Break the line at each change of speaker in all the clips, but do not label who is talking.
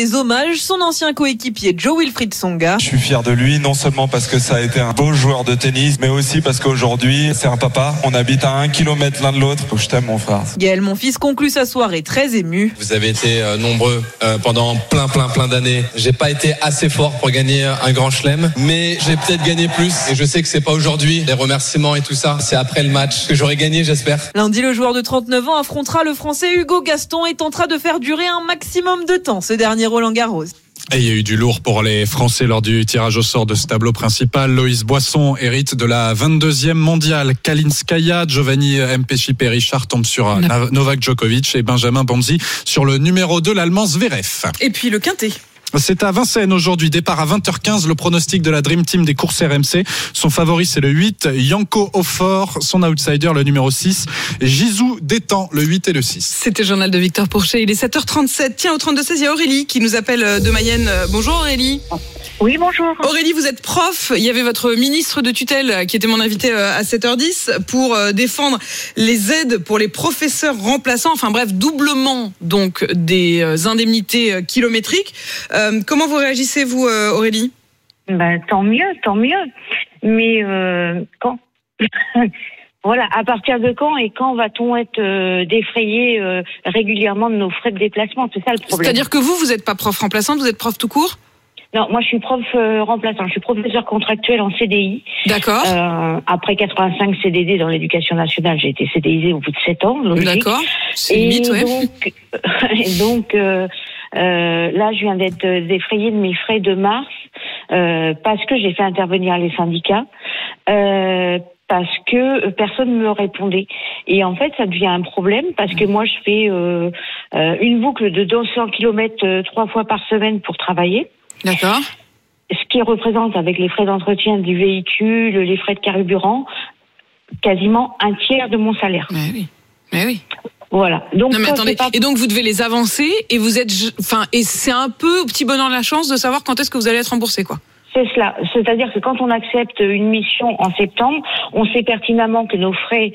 des hommages, son ancien coéquipier Jo-Wilfried Tsonga.
Je suis fier de lui, non seulement parce que ça a été un beau joueur de tennis, mais aussi parce qu'aujourd'hui, c'est un papa. On habite à 1 kilomètre l'un de l'autre. Je t'aime, mon frère.
Gaël Monfils conclut sa soirée très ému.
Vous avez été nombreux pendant plein d'années. J'ai pas été assez fort pour gagner un grand chelem, mais j'ai peut-être gagné plus. Et je sais que c'est pas aujourd'hui. Les remerciements et tout ça, c'est après le match que j'aurai gagné, j'espère.
Lundi, le joueur de 39 ans affrontera le Français Hugo Gaston et tentera de faire durer un maximum de temps ce dernier Roland-Garros.
Et il y a eu du lourd pour les Français lors du tirage au sort de ce tableau principal. Loïs Boisson hérite de la 22e mondiale. Kalinskaya, Giovanni Mpechipé-Richard tombe sur Novak Djokovic et Benjamin Bonzi sur le numéro 2, l'Allemand Zverev.
Et puis le quintet.
C'est à Vincennes aujourd'hui, départ à 20h15, le pronostic de la Dream Team des courses RMC. Son favori, c'est le 8, Yanko Ofor, son outsider, le numéro 6, Jisou Détang, le 8 et le 6.
C'était le journal de Victor Pourchet, il est 7h37. Tiens, au 32-16, il y a Aurélie qui nous appelle de Mayenne. Bonjour Aurélie.
Oui, bonjour.
Aurélie, vous êtes prof. Il y avait votre ministre de tutelle qui était mon invité à 7h10 pour défendre les aides pour les professeurs remplaçants. Enfin bref, doublement donc des indemnités kilométriques. Comment vous réagissez, vous, Aurélie ?
Tant mieux. Mais quand voilà, à partir de quand et quand va-t-on être défrayé régulièrement de nos frais de déplacement ? C'est ça le problème.
C'est-à-dire que vous n'êtes pas prof remplaçante, vous êtes prof tout court ?
Non, moi je suis prof remplaçant. Je suis professeur contractuel en CDI.
D'accord.
Après 85 CDD dans l'éducation nationale, j'ai été CDIsée au bout de 7 ans. Logique.
D'accord. C'est limite, ouais.
Donc là, je viens d'être défrayée de mes frais de mars parce que j'ai fait intervenir les syndicats. Parce que personne ne me répondait. Et en fait, ça devient un problème parce que moi, je fais une boucle de 200 km 3 fois par semaine pour travailler.
D'accord.
Ce qui représente, avec les frais d'entretien du véhicule, les frais de carburant, quasiment un tiers de mon salaire.
Mais oui.
Voilà. Donc,
non mais attendez. Et donc vous devez les avancer et vous êtes, et c'est un peu au petit bonheur de la chance de savoir quand est-ce que vous allez être remboursé, quoi.
C'est cela. C'est-à-dire que quand on accepte une mission en septembre, on sait pertinemment que nos frais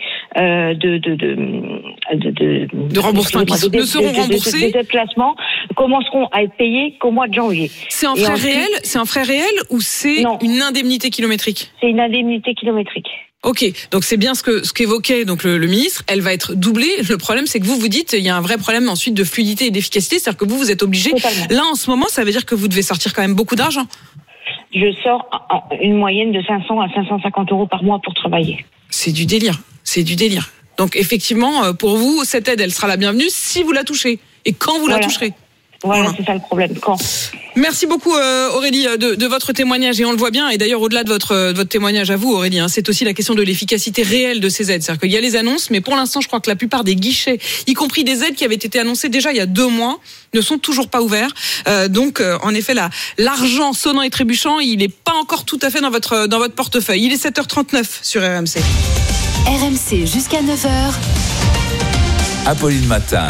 de remboursement ne seront remboursés.
Les déplacements commenceront à être payés qu'au mois de janvier.
C'est un frais réel ? C'est un frais réel ou c'est une indemnité kilométrique ?
C'est une indemnité kilométrique.
Ok, donc c'est bien ce qu'évoquait donc le ministre. Elle va être doublée. Le problème, c'est que vous dites il y a un vrai problème ensuite de fluidité et d'efficacité, c'est-à-dire que vous êtes obligé.
Totalement.
Là en ce moment, ça veut dire que vous devez sortir quand même beaucoup d'argent.
Je sors une moyenne de 500 à 550 euros par mois pour travailler.
C'est du délire. Donc effectivement, pour vous, cette aide, elle sera la bienvenue si vous la touchez. Et quand vous la toucherez.
Voilà, c'est ça le problème. Quand ?
Merci beaucoup Aurélie de votre témoignage, et on le voit bien. Et d'ailleurs, au-delà de votre témoignage à vous, Aurélie, c'est aussi la question de l'efficacité réelle de ces aides. C'est-à-dire qu'il y a les annonces, mais pour l'instant, je crois que la plupart des guichets, y compris des aides qui avaient été annoncées déjà il y a 2 mois, ne sont toujours pas ouverts. Donc, en effet, l'argent sonnant et trébuchant, il n'est pas encore tout à fait dans votre portefeuille. Il est 7h39 sur RMC.
RMC jusqu'à 9h.
Apolline Matin.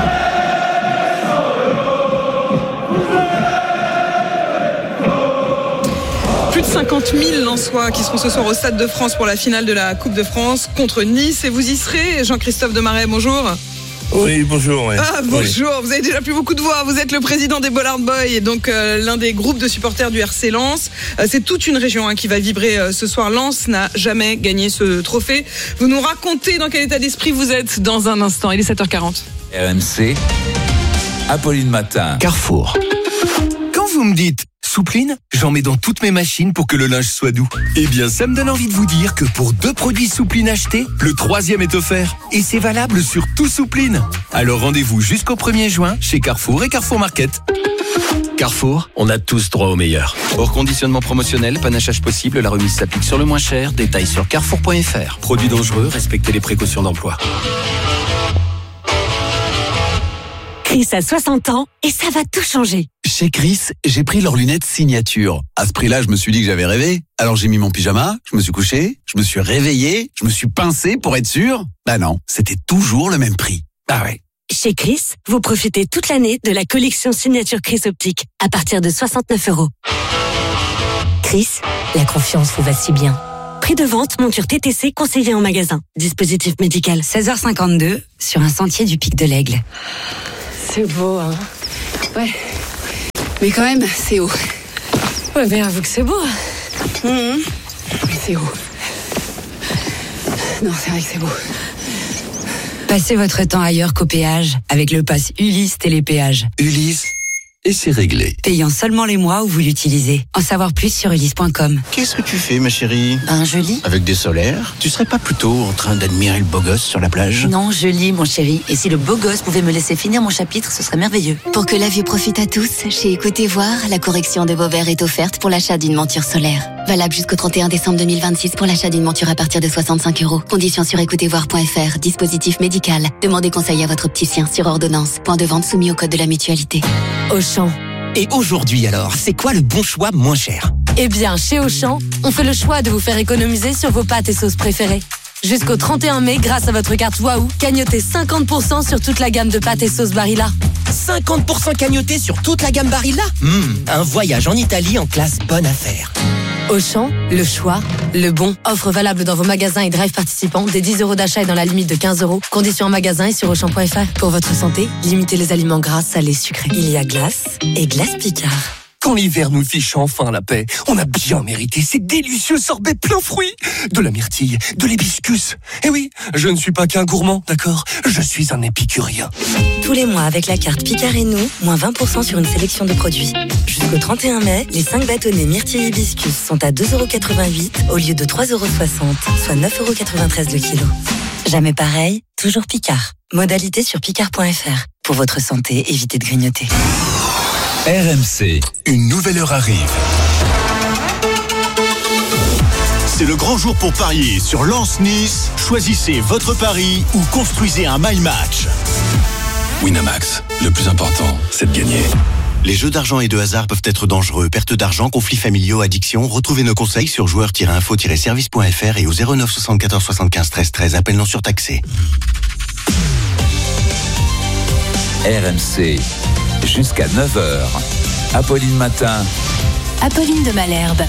Plus de 50 000 Lensois qui seront ce soir au Stade de France pour la finale de la Coupe de France contre Nice. Et vous y serez, Jean-Christophe Demarais, bonjour.
Oui, bonjour. Ouais.
Ah, bonjour, oui. Vous avez déjà plus beaucoup de voix. Vous êtes le président des Bollard Boys et donc l'un des groupes de supporters du RC Lens. C'est toute une région qui va vibrer ce soir. Lens n'a jamais gagné ce trophée. Vous nous racontez dans quel état d'esprit vous êtes dans un instant. Il est 7h40.
RMC, Apolline Matin.
Carrefour. Quand vous me dites Soupline, j'en mets dans toutes mes machines pour que le linge soit doux. Eh bien, ça me donne envie de vous dire que pour 2 produits Soupline achetés, le 3e est offert. Et c'est valable sur tout Soupline. Alors rendez-vous jusqu'au 1er juin chez Carrefour et Carrefour Market. Carrefour, on a tous droit au meilleur. Hors conditionnement promotionnel, panachage possible, la remise s'applique sur le moins cher. Détails sur carrefour.fr. Produits dangereux, respectez les précautions d'emploi.
Chris a 60 ans et ça va tout changer.
Chez Chris, j'ai pris leurs lunettes signature. À ce prix-là, je me suis dit que j'avais rêvé. Alors j'ai mis mon pyjama, je me suis couché, je me suis réveillé, je me suis pincé pour être sûr. Bah non, c'était toujours le même prix. Ah ouais.
Chez Chris, vous profitez toute l'année de la collection signature Chris Optique à partir de 69 €. Chris, la confiance vous va si bien. Prix de vente, monture TTC conseillée en magasin. Dispositif médical.
16h52 sur un sentier du Pic de l'Aigle.
C'est beau, hein. Ouais.
Mais quand même, c'est haut.
Ouais, mais avoue que c'est beau.
Mais c'est haut. Non, c'est vrai que c'est beau.
Passez votre temps ailleurs qu'au péage avec le pass Ulysse Télépéage.
Ulysse, et c'est réglé.
Payant seulement les mois où vous l'utilisez. En savoir plus sur ulysse.com.
Qu'est-ce que tu fais, ma chérie?
Je lis.
Avec des solaires? Tu serais pas plutôt en train d'admirer le beau gosse sur la plage?
Non, je lis, mon chéri. Et si le beau gosse pouvait me laisser finir mon chapitre, ce serait merveilleux.
Pour que la vue profite à tous, chez Écoutez Voir, la correction de vos verres est offerte pour l'achat d'une monture solaire. Valable jusqu'au 31 décembre 2026 pour l'achat d'une monture à partir de 65 €. Conditions sur écoutezvoir.fr. Dispositif médical. Demandez conseil à votre opticien sur ordonnance. Point de vente soumis au code de la mutualité.
Auchan.
Et aujourd'hui alors, c'est quoi le bon choix moins cher?
Eh bien, chez Auchan, on fait le choix de vous faire économiser sur vos pâtes et sauces préférées. Jusqu'au 31 mai, grâce à votre carte Waouh, cagnotez 50% sur toute la gamme de pâtes et sauces Barilla.
50% cagnoté sur toute la gamme Barilla? Un voyage en Italie en classe bonne affaire.
Auchan, le choix, le bon. Offre valable dans vos magasins et drive participants dès 10 € d'achat et dans la limite de 15 €. Conditions en magasin et sur Auchan.fr. Pour votre santé, limitez les aliments gras, salés, sucrés. Il y a glace et glace Picard.
Quand l'hiver nous fiche enfin la paix, on a bien mérité ces délicieux sorbets plein fruits. De la myrtille, de l'hibiscus. Eh oui, je ne suis pas qu'un gourmand, d'accord? Je suis un épicurien.
Tous les mois, avec la carte Picard et nous, moins 20% sur une sélection de produits. Jusqu'au 31 mai, les 5 bâtonnets myrtille hibiscus sont à 2,88 € au lieu de 3,60 €, soit 9,93 € le kilo. Jamais pareil, toujours Picard. Modalité sur picard.fr. Pour votre santé, évitez de grignoter.
RMC,
Une nouvelle heure arrive.
C'est le grand jour pour parier sur Lens-Nice. Choisissez votre pari ou construisez un My Match.
Winamax, le plus important, c'est de gagner.
Les jeux d'argent et de hasard peuvent être dangereux. Perte d'argent, conflits familiaux, addiction. Retrouvez nos conseils sur joueurs-info-service.fr et au 09 74 75 13 13. Appel non surtaxé.
RMC, jusqu'à 9h. Apolline Matin.
Apolline de Malherbe.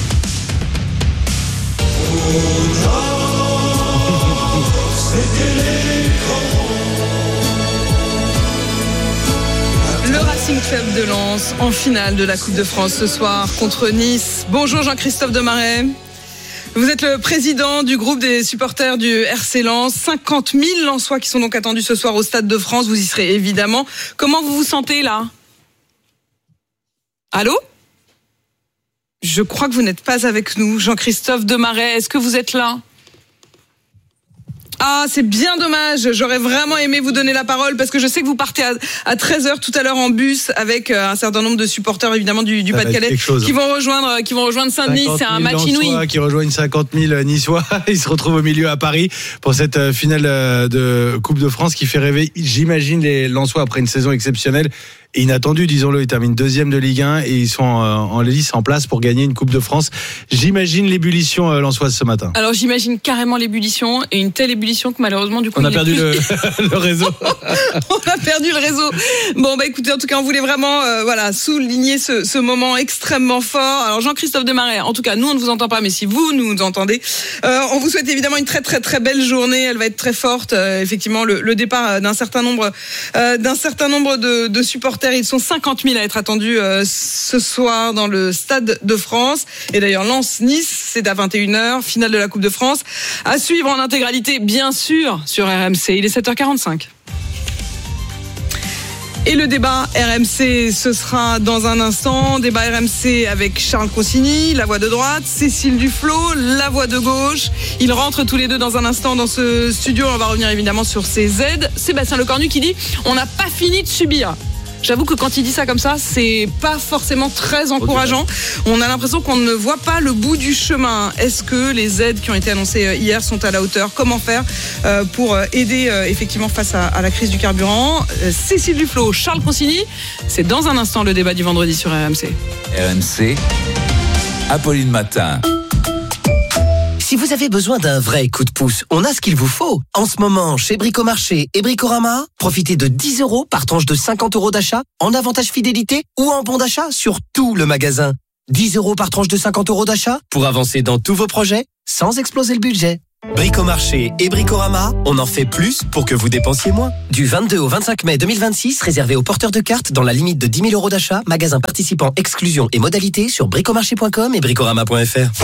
Le Racing Club de Lens en finale de la Coupe de France ce soir contre Nice. Bonjour Jean-Christophe Demaret. Vous êtes le président du groupe des supporters du RC Lens. 50 000 Lensois qui sont donc attendus ce soir au Stade de France. Vous y serez évidemment. Comment vous vous sentez là? Allô? Je crois que vous n'êtes pas avec nous. Jean-Christophe Demaret, est-ce que vous êtes là? Ah, c'est bien dommage. J'aurais vraiment aimé vous donner la parole parce que je sais que vous partez à 13h tout à l'heure en bus avec un certain nombre de supporters évidemment du Pas-de-Calais qui vont rejoindre Saint-Denis. C'est un match inouï.
Qui rejoignent 50 000 Niçois. Ils se retrouvent au milieu à Paris pour cette finale de Coupe de France qui fait rêver, j'imagine, les Lensois après une saison exceptionnelle. Et inattendu, disons-le, ils terminent 2e de Ligue 1 et ils sont en lice, en place pour gagner une Coupe de France. J'imagine l'ébullition lensoise ce matin.
Alors j'imagine carrément l'ébullition et une telle ébullition que malheureusement du coup
on a perdu le réseau.
On a perdu le réseau. Bon écoutez, en tout cas on voulait vraiment souligner ce moment extrêmement fort. Alors Jean-Christophe Demaret, en tout cas nous on ne vous entend pas, mais si vous nous entendez, on vous souhaite évidemment une très très très belle journée. Elle va être très forte. Effectivement le départ d'un certain nombre de supporters. Ils sont 50 000 à être attendus ce soir dans le Stade de France. Et d'ailleurs, Lens-Nice, c'est à 21h, finale de la Coupe de France. À suivre en intégralité, bien sûr, sur RMC. Il est 7h45. Et le débat RMC, ce sera dans un instant. Débat RMC avec Charles Consigny, la voix de droite, Cécile Duflot, la voix de gauche. Ils rentrent tous les deux dans un instant dans ce studio. On va revenir évidemment sur ces aides. Sébastien Lecornu qui dit « On n'a pas fini de subir ». J'avoue que quand il dit ça comme ça, c'est pas forcément très encourageant. On a l'impression qu'on ne voit pas le bout du chemin. Est-ce que les aides qui ont été annoncées hier sont à la hauteur? Comment faire pour aider effectivement face à la crise du carburant? Cécile Duflot, Charles Consigny, c'est dans un instant le débat du vendredi sur RMC.
RMC, Apolline Matin.
Si vous avez besoin d'un vrai coup de pouce, on a ce qu'il vous faut. En ce moment, chez Bricomarché et Bricorama, profitez de 10 € par tranche de 50 € d'achat, en avantage fidélité ou en bon d'achat sur tout le magasin. 10 € par tranche de 50 € d'achat pour avancer dans tous vos projets sans exploser le budget. Bricomarché et Bricorama, on en fait plus pour que vous dépensiez moins. Du 22 au 25 mai 2026, réservé aux porteurs de cartes dans la limite de 10 000 € d'achat, magasin participant, exclusion et modalités sur bricomarché.com et bricorama.fr.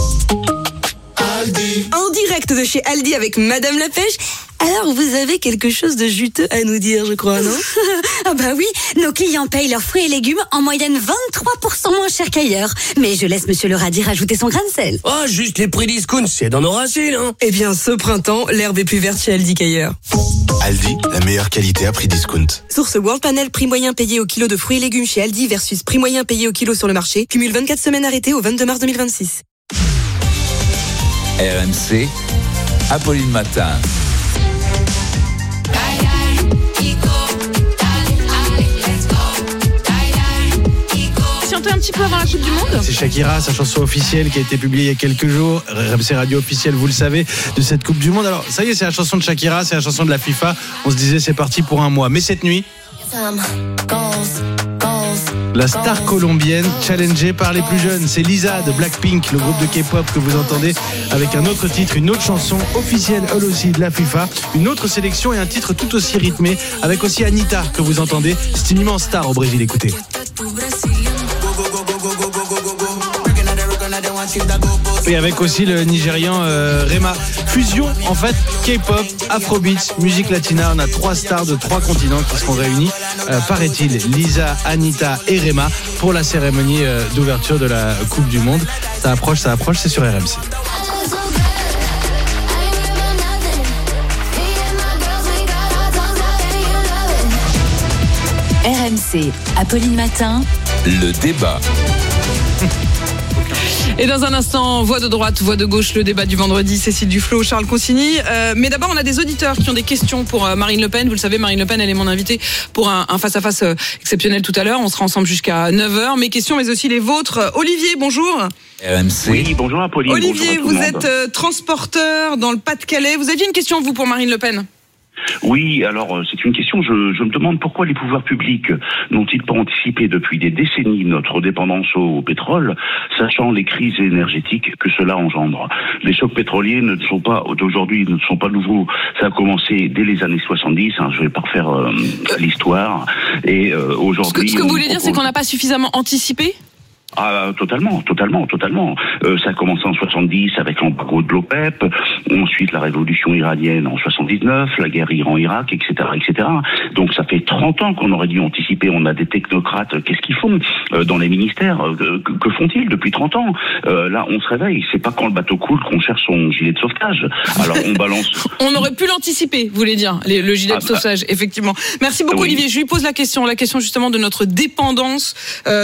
En direct de chez Aldi avec Madame la Pêche. Alors, vous avez quelque chose de juteux à nous dire, je crois, non?
Ah bah oui, nos clients payent leurs fruits et légumes en moyenne 23% moins cher qu'ailleurs. Mais je laisse Monsieur le radis rajouter son grain de sel.
Oh, juste les prix discount, c'est dans nos racines, hein. Eh bien, ce printemps, l'herbe est plus verte chez Aldi qu'ailleurs.
Aldi, la meilleure qualité à prix discount.
Source World Panel, prix moyen payé au kilo de fruits et légumes chez Aldi versus prix moyen payé au kilo sur le marché. Cumule 24 semaines arrêtées au 22 mars 2026.
RMC, Apolline Matin.
Un petit peu avant la Coupe du Monde.
C'est Shakira, sa chanson officielle qui a été publiée il y a quelques jours. RMC Radio officielle, vous le savez, de cette Coupe du Monde. Alors, ça y est, c'est la chanson de Shakira, c'est la chanson de la FIFA. On se disait, c'est parti pour un mois. Mais cette nuit, la star colombienne challengée par les plus jeunes, c'est Lisa de Blackpink, le groupe de K-pop que vous entendez, avec un autre titre, une autre chanson officielle, elle aussi, de la FIFA, une autre sélection et un titre tout aussi rythmé, avec aussi Anitta que vous entendez. C'est une immense star au Brésil, écoutez. Et avec aussi le Nigérian Rema. Fusion, en fait, K-pop, Afrobeats, musique latina. On a 3 stars de 3 continents qui seront réunis, paraît-il, Lisa, Anitta et Rema, pour la cérémonie d'ouverture de la Coupe du Monde. Ça approche, c'est sur RMC.
RMC, Apolline Matin.
Le débat.
Et dans un instant, voix de droite, voix de gauche, le débat du vendredi, Cécile Duflot, Charles Consigny. Mais d'abord, on a des auditeurs qui ont des questions pour Marine Le Pen. Vous le savez, Marine Le Pen, elle est mon invitée pour un face-à-face exceptionnel tout à l'heure. On sera ensemble jusqu'à 9h. Mes questions, mais aussi les vôtres. Olivier, bonjour.
RMC.
Oui, bonjour Apolline.
Olivier,
bonjour
vous êtes transporteur dans le Pas-de-Calais. Vous aviez une question, vous, pour Marine Le Pen ?
Oui, alors c'est une question, je me demande pourquoi les pouvoirs publics n'ont-ils pas anticipé depuis des décennies notre dépendance au pétrole, sachant les crises énergétiques que cela engendre. Les chocs pétroliers d'aujourd'hui ne sont pas nouveaux, ça a commencé dès les années 70, je vais pas refaire l'histoire, et aujourd'hui...
Ce que vous voulez dire, c'est qu'on n'a pas suffisamment anticipé ?
Ah, totalement. Ça a commencé en 70 avec l'embargo de l'OPEP, ensuite la révolution iranienne en 79, la guerre Iran-Irak, etc. Donc ça fait 30 ans qu'on aurait dû anticiper. On a des technocrates, qu'est-ce qu'ils font dans les ministères? Que font-ils depuis 30 ans? Là, on se réveille. C'est pas quand le bateau coule qu'on cherche son gilet de sauvetage. Alors on balance...
On aurait pu l'anticiper, vous voulez dire, le gilet de sauvetage, effectivement. Merci beaucoup, Olivier. Je lui pose la question justement de notre dépendance,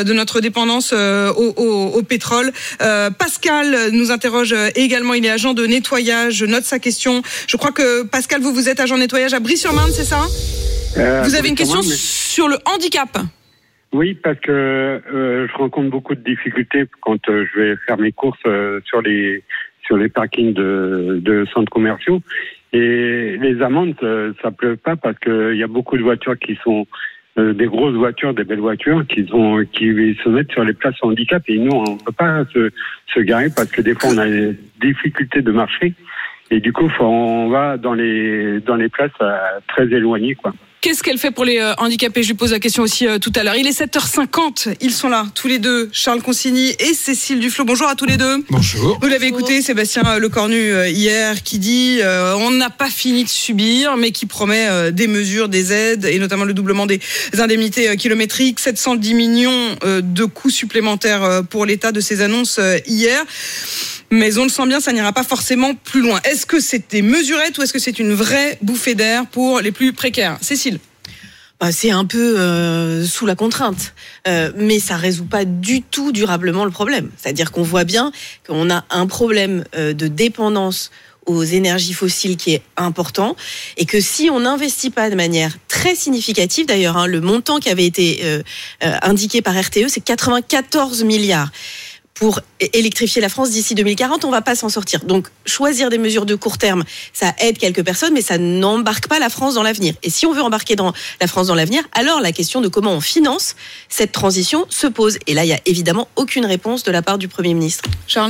au pétrole. Pascal nous interroge également, il est agent de nettoyage, je note sa question. Je crois que Pascal, vous êtes agent de nettoyage à Brie-sur-Marne, c'est ça? Vous avez une question sur le handicap?
Oui, parce que je rencontre beaucoup de difficultés quand je vais faire mes courses sur les parkings de centres commerciaux. Et les amendes, ça pleut pas parce qu'il y a beaucoup de voitures qui sont des grosses voitures, des belles voitures qui se mettent sur les places handicap, et nous on peut pas se garer parce que des fois on a des difficultés de marcher, et du coup on va dans les places très éloignées, quoi.
Qu'est-ce qu'elle fait pour les handicapés? Je lui pose la question aussi tout à l'heure. Il est 7h50, ils sont là, tous les deux, Charles Consigny et Cécile Duflot. Bonjour à tous les deux.
Bonjour.
Vous l'avez écouté, Sébastien Lecornu hier, qui dit on n'a pas fini de subir, mais qui promet des mesures, des aides, et notamment le doublement des indemnités kilométriques, 710 millions de coûts supplémentaires pour l'État de ces annonces hier. Mais on le sent bien, ça n'ira pas forcément plus loin. Est-ce que c'est des mesurettes ou est-ce que c'est une vraie bouffée d'air pour les plus précaires? Cécile?
C'est un peu sous la contrainte, mais ça résout pas du tout durablement le problème. C'est-à-dire qu'on voit bien qu'on a un problème de dépendance aux énergies fossiles qui est important, et que si on n'investit pas de manière très significative, d'ailleurs, le montant qui avait été indiqué par RTE, c'est 94 milliards. Pour électrifier la France d'ici 2040, on va pas s'en sortir. Donc, choisir des mesures de court terme, ça aide quelques personnes, mais ça n'embarque pas la France dans l'avenir. Et si on veut embarquer la France dans l'avenir, alors la question de comment on finance cette transition se pose. Et là, il y a évidemment aucune réponse de la part du Premier ministre.
Charles?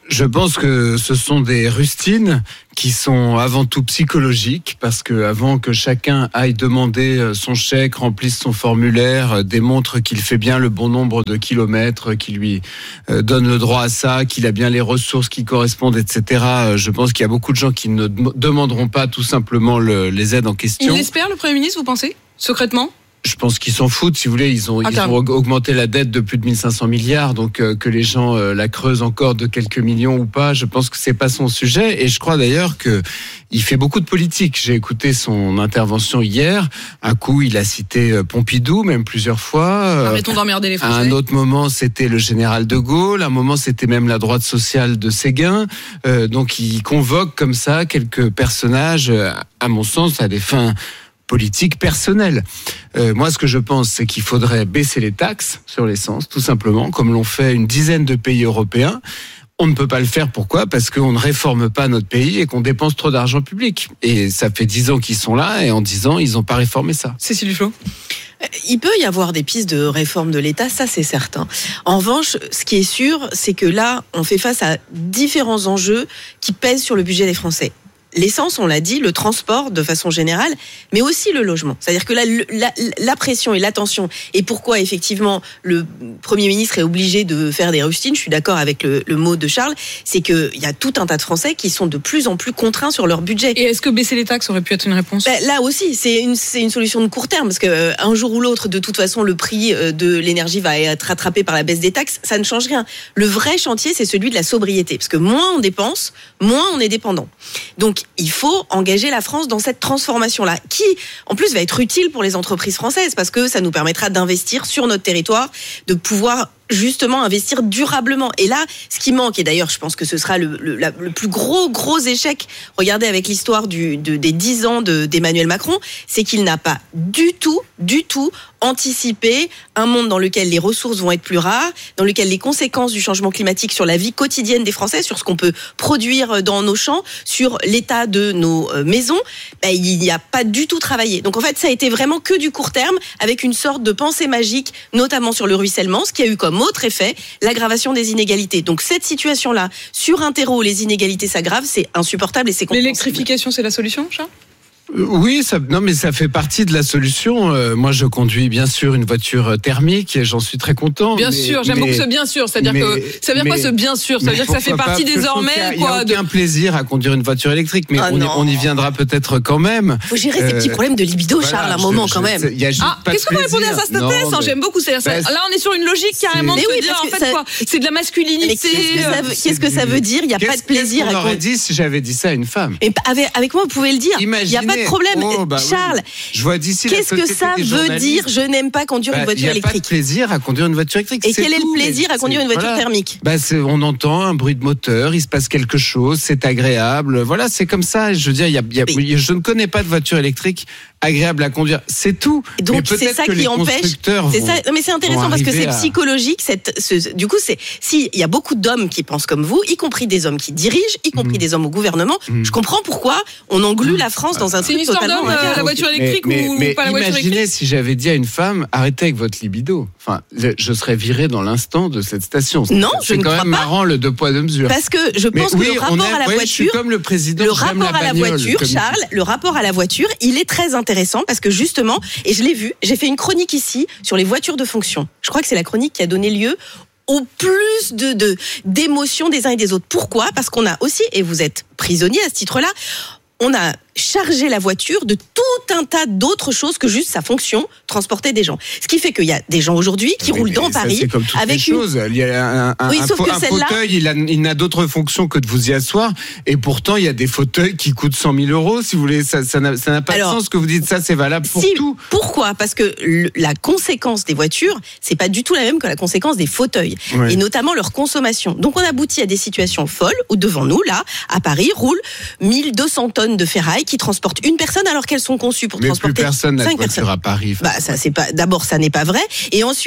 Je pense que ce sont des rustines qui sont avant tout psychologiques, parce que avant que chacun aille demander son chèque, remplisse son formulaire, démontre qu'il fait bien le bon nombre de kilomètres, qui lui donne le droit à ça, qu'il a bien les ressources qui correspondent, etc. Je pense qu'il y a beaucoup de gens qui ne demanderont pas tout simplement les aides en question.
Il l'espère, le Premier ministre, vous pensez, secrètement ?
Je pense qu'ils s'en foutent, si vous voulez. Ils ont augmenté la dette de plus de 1500 milliards, donc que les gens la creusent encore de quelques millions ou pas, je pense que c'est pas son sujet. Et je crois d'ailleurs que il fait beaucoup de politique. J'ai écouté son intervention hier. Un coup, il a cité Pompidou, même plusieurs fois.
Arrêtons d'emmerder les Français.
À un autre moment, c'était le général de Gaulle. À un moment, c'était même la droite sociale de Séguin. Donc, il convoque comme ça quelques personnages, à mon sens, à des fins politique personnelle. Moi, ce que je pense, c'est qu'il faudrait baisser les taxes sur l'essence, tout simplement, comme l'ont fait une dizaine de pays européens. On ne peut pas le faire. Pourquoi ? Parce qu'on ne réforme pas notre pays et qu'on dépense trop d'argent public. Et ça fait 10 ans qu'ils sont là, et en 10 ans, ils n'ont pas réformé ça.
Cécile Duflot ?
Il peut y avoir des pistes de réforme de l'État, ça c'est certain. En revanche, ce qui est sûr, c'est que là, on fait face à différents enjeux qui pèsent sur le budget des Français. L'essence, on l'a dit, le transport de façon générale, mais aussi le logement. C'est-à-dire que là, la pression et l'attention, et pourquoi effectivement le Premier ministre est obligé de faire des rustines, je suis d'accord avec le mot de Charles, c'est qu'il y a tout un tas de Français qui sont de plus en plus contraints sur leur budget.
Et est-ce que baisser les taxes aurait pu être une réponse ?
Là aussi, c'est une solution de court terme, parce qu'un jour ou l'autre, de toute façon, le prix de l'énergie va être rattrapé par la baisse des taxes, ça ne change rien. Le vrai chantier, c'est celui de la sobriété, parce que moins on dépense, moins on est dépendant. Donc, il faut engager la France dans cette transformation-là, qui, en plus, va être utile pour les entreprises françaises, parce que ça nous permettra d'investir sur notre territoire, de pouvoir justement investir durablement. Et là, ce qui manque, et d'ailleurs je pense que ce sera le plus gros échec, regardez avec l'histoire des 10 ans d'Emmanuel Macron, c'est qu'il n'a pas du tout anticipé un monde dans lequel les ressources vont être plus rares, dans lequel les conséquences du changement climatique sur la vie quotidienne des Français, sur ce qu'on peut produire dans nos champs, sur l'état de nos maisons, il n'y a pas du tout travaillé. Donc en fait, ça a été vraiment que du court terme, avec une sorte de pensée magique, notamment sur le ruissellement, ce qui a eu comme autre effet l'aggravation des inégalités. Donc cette situation-là, sur un terreau où les inégalités s'aggravent, c'est insupportable et c'est compréhensible.
L'électrification, c'est la solution, Charles ?
Oui, mais ça fait partie de la solution. Moi, je conduis bien sûr une voiture thermique et j'en suis très content.
Bien sûr, j'aime beaucoup ce bien sûr. C'est-à-dire que ça veut dire quoi ce bien sûr ? Ça veut dire que ça fait partie désormais.
Il n'y a aucun plaisir à conduire une voiture électrique, mais on y viendra peut-être quand même.
Faut gérer ces petits problèmes de libido, Charles, à un moment quand même.
Qu'est-ce qu'on va répondre à ça, cette thèse ? J'aime beaucoup. Là, on est sur une logique carrément de se dire en fait quoi ? C'est de la masculinité.
Qu'est-ce que ça veut dire ? Il n'y a pas de plaisir.
Qu'est-ce qu'on aurait dit si j'avais dit ça à une femme ?
Avec moi, vous pouvez le dire. Il n'y a pas de problème. Charles,
je vois d'ici
qu'est-ce que ça veut dire ? Je n'aime pas conduire une voiture électrique.
Il n'y a pas de plaisir à conduire une voiture électrique.
Et quel est le plaisir à conduire une voiture thermique ?
On entend un bruit de moteur, il se passe quelque chose, c'est agréable. Voilà, c'est comme ça. Je veux dire, je ne connais pas de voiture électrique agréable à conduire. C'est tout.
Donc c'est ça qui empêche. C'est ça. Mais c'est intéressant parce que c'est psychologique. Du coup, il y a beaucoup d'hommes qui pensent comme vous, y compris des hommes qui dirigent, y compris des hommes au gouvernement. Je comprends pourquoi on englue la France dans un truc totalement.
La voiture électrique ou pas la voiture électrique.
Imaginez si j'avais dit à une femme, arrêtez avec votre libido. Enfin, je serais viré dans l'instant de cette station.
Non, je ne crois pas.
C'est quand même marrant le 2 poids 2 mesures.
Parce que je pense que le rapport à la voiture,
je suis comme le président.
Le rapport à la voiture, Charles, le rapport à la voiture, il est très intéressant parce que justement, et je l'ai vu, j'ai fait une chronique ici sur les voitures de fonction. Je crois que c'est la chronique qui a donné lieu au plus d'émotions des uns et des autres. Pourquoi ? Parce qu'on a aussi, et vous êtes prisonnier à ce titre-là, on a chargé la voiture de tout un tas d'autres choses que juste sa fonction, transporter des gens. Ce qui fait qu'il y a des gens aujourd'hui qui roulent dans Paris
c'est comme toutes
avec
les choses. Il y a un fauteuil, il n'a d'autres fonctions que de vous y asseoir, et pourtant il y a des fauteuils qui coûtent 100 000 euros. Si vous voulez, ça n'a pas de sens que vous dites ça. C'est valable pour tout.
Pourquoi ? Parce que la conséquence des voitures, c'est pas du tout la même que la conséquence des fauteuils, et notamment leur consommation. Donc on aboutit à des situations folles où devant nous, là, à Paris, roulent 1200 tonnes de ferraille qui transportent une personne alors qu'elles sont conçues pour transporter 5 personnes.
Mais plus personne n'a de voiture à Paris.
Ça, c'est pas. D'abord, ça n'est pas vrai. Et ensuite,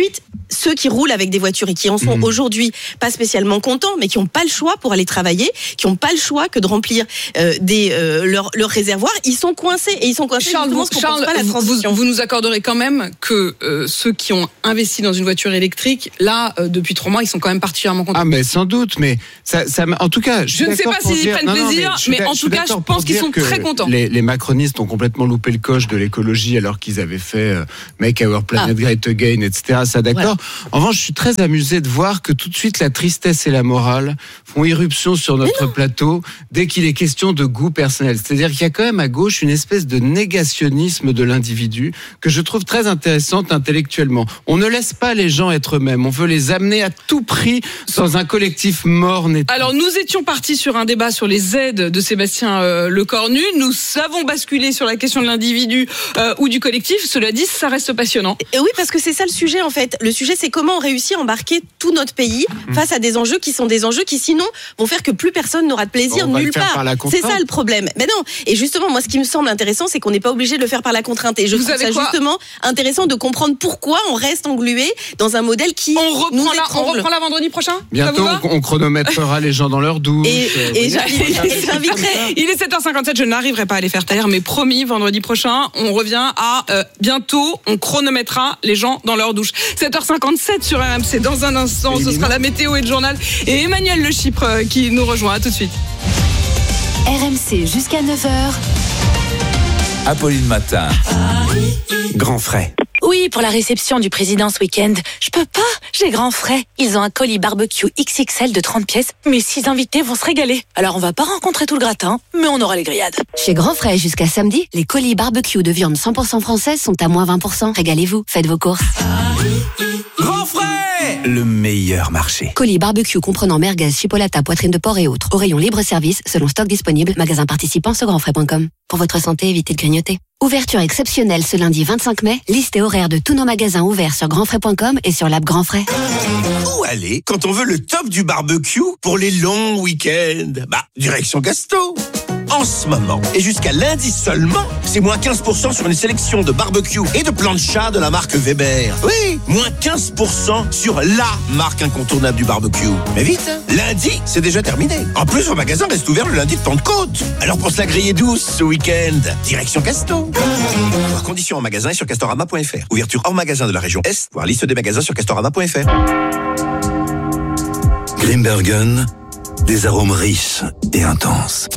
ceux qui roulent avec des voitures et qui en sont aujourd'hui pas spécialement contents, mais qui n'ont pas le choix pour aller travailler, qui n'ont pas le choix que de remplir leur réservoir, ils sont coincés. Et ils sont coincés
Charles,
pas la transition.
vous nous accorderez quand même que ceux qui ont investi dans une voiture électrique, là, depuis 3 mois, ils sont quand même particulièrement contents.
Ah, mais sans doute, mais ça en tout cas,
je ne sais pas s'ils prennent plaisir, mais en tout cas, je pense qu'ils sont très contents.
Les macronistes ont complètement loupé le coche de l'écologie alors qu'ils avaient fait Make Our Planet Great Again, etc. Ça, d'accord. Voilà. En revanche, je suis très amusé de voir que tout de suite la tristesse et la morale font irruption sur notre plateau dès qu'il est question de goût personnel. C'est-à-dire qu'il y a quand même à gauche une espèce de négationnisme de l'individu que je trouve très intéressante intellectuellement. On ne laisse pas les gens être eux-mêmes. On veut les amener à tout prix dans un collectif morne.
Alors, nous étions partis sur un débat sur les aides de Sébastien Lecornu. Nous avons basculé sur la question de l'individu ou du collectif. Cela dit, ça reste passionnant.
Et oui, parce que c'est ça le sujet, en fait. Le sujet, c'est comment on réussit à embarquer tout notre pays face à des enjeux qui sont des enjeux qui, sinon, vont faire que plus personne n'aura de plaisir nulle part. C'est ça le problème. Mais non. Et justement, moi, ce qui me semble intéressant, c'est qu'on n'est pas obligé de le faire par la contrainte. Et je trouve ça justement intéressant de comprendre pourquoi on reste englué dans un modèle qui nous étrangle.
On reprend la vendredi prochain.
Bientôt, on chronométrera les gens dans leur douche.
Et j'inviterai.
Il est 7h57, je n'arriverai pas à les faire taire, mais promis, vendredi prochain, on revient à bientôt, on chronométrera les gens dans leur douche. 7h57 sur RMC. Dans un instant, ce sera la météo et le journal. Et Emmanuel Le Chypre qui nous rejoint. À tout de suite.
RMC jusqu'à 9h.
Apolline Matin.
Grand frais.
Oui, pour la réception du président ce week-end. Je peux pas, j'ai grand frais. Ils ont un colis barbecue XXL de 30 pièces. Mes 6 invités vont se régaler. Alors on va pas rencontrer tout le gratin, mais on aura les grillades.
Chez Grand Frais, jusqu'à samedi, les colis barbecue de viande 100% française sont à moins 20%. Régalez-vous, faites vos courses.
Grand frais, le meilleur marché.
Colis barbecue comprenant merguez, chipolata, poitrine de porc et autres. Au rayon libre-service, selon stock disponible, magasin participant sur grandfrais.com. Pour votre santé, évitez de grignoter. Ouverture exceptionnelle ce lundi 25 mai. Liste et horaire de tous nos magasins ouverts sur grandfrais.com et sur l'app Grand Frais.
Où aller quand on veut le top du barbecue pour les longs week-ends? Direction Gasto. En ce moment, et jusqu'à lundi seulement, c'est moins 15% sur une sélection de barbecue et de plancha de la marque Weber. Oui, moins 15% sur la marque incontournable du barbecue. Mais vite, lundi, c'est déjà terminé. En plus, vos magasins restent ouverts le lundi de Pentecôte. Alors pour se la griller douce ce week-end, direction Gasto. Voir conditions en magasin et sur castorama.fr. Ouverture hors magasin de la région Est, voir liste des magasins sur castorama.fr.
Grimbergen, des arômes riches et intenses.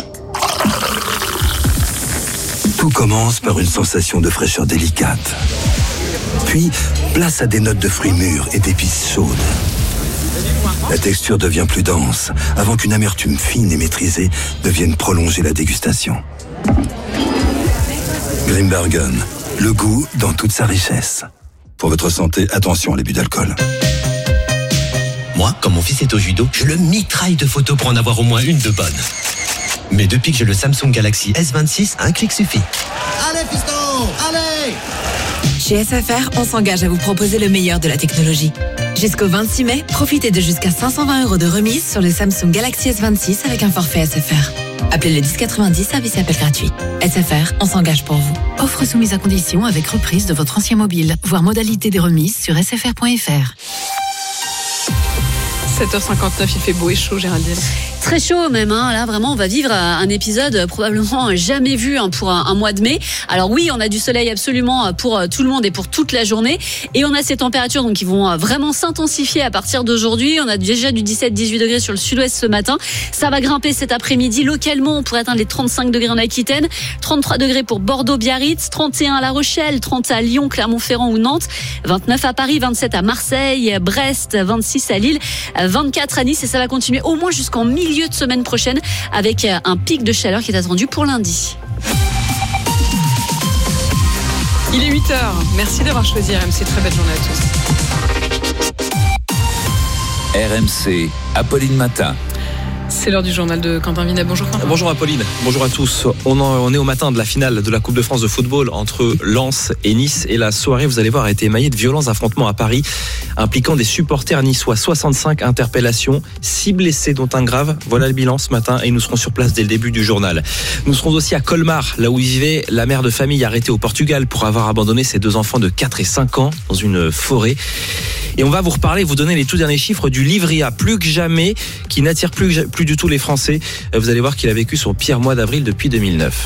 Tout commence par une sensation de fraîcheur délicate. Puis, place à des notes de fruits mûrs et d'épices chaudes. La texture devient plus dense, avant qu'une amertume fine et maîtrisée ne vienne prolonger la dégustation. Grimbergen, le goût dans toute sa richesse. Pour votre santé, attention à l'abus d'alcool.
Moi, quand mon fils est au judo, je le mitraille de photos pour en avoir au moins une de bonne. Mais depuis que j'ai le Samsung Galaxy S26, un clic suffit.
Allez, fiston, allez!
Chez SFR, on s'engage à vous proposer le meilleur de la technologie. Jusqu'au 26 mai, profitez de jusqu'à 520 € de remise sur le Samsung Galaxy S26 avec un forfait SFR. Appelez le 1090, service appel gratuit. SFR, on s'engage pour vous.
Offre soumise à condition avec reprise de votre ancien mobile. Voir modalité des remises sur sfr.fr.
7h59, il fait beau et chaud, Géraldine.
Très chaud même, là vraiment on va vivre un épisode probablement jamais vu pour un mois de mai. Alors oui, on a du soleil absolument pour tout le monde et pour toute la journée, et on a ces températures donc qui vont vraiment s'intensifier à partir d'aujourd'hui. On a déjà du 17-18 degrés sur le sud-ouest ce matin, ça va grimper cet après-midi. Localement on pourrait atteindre les 35 degrés en Aquitaine, 33 degrés pour Bordeaux-Biarritz, 31 à La Rochelle, 30 à Lyon, Clermont-Ferrand ou Nantes, 29 à Paris, 27 à Marseille, Brest, 26 à Lille, 24 à Nice, et ça va continuer au moins jusqu'en milieu de semaine prochaine avec un pic de chaleur qui est attendu pour lundi.
Il est 8h. Merci d'avoir choisi RMC. Très belle journée à tous.
RMC, Apolline Matin.
C'est l'heure du journal de Quentin Vinet. Bonjour Quentin.
Bonjour Apolline, bonjour à tous. On est au matin de la finale de la Coupe de France de football entre Lens et Nice. Et la soirée, vous allez voir, a été émaillée de violents affrontements à Paris, impliquant des supporters niçois. 65 interpellations, 6 blessés dont un grave. Voilà le bilan ce matin et nous serons sur place dès le début du journal. Nous serons aussi à Colmar, là où vivait la mère de famille arrêtée au Portugal pour avoir abandonné ses 2 enfants de 4 et 5 ans dans une forêt. Et on va vous reparler, vous donner les tout derniers chiffres du livret A, plus que jamais, qui n'attire plus du tout les Français. Vous allez voir qu'il a vécu son pire mois d'avril depuis 2009.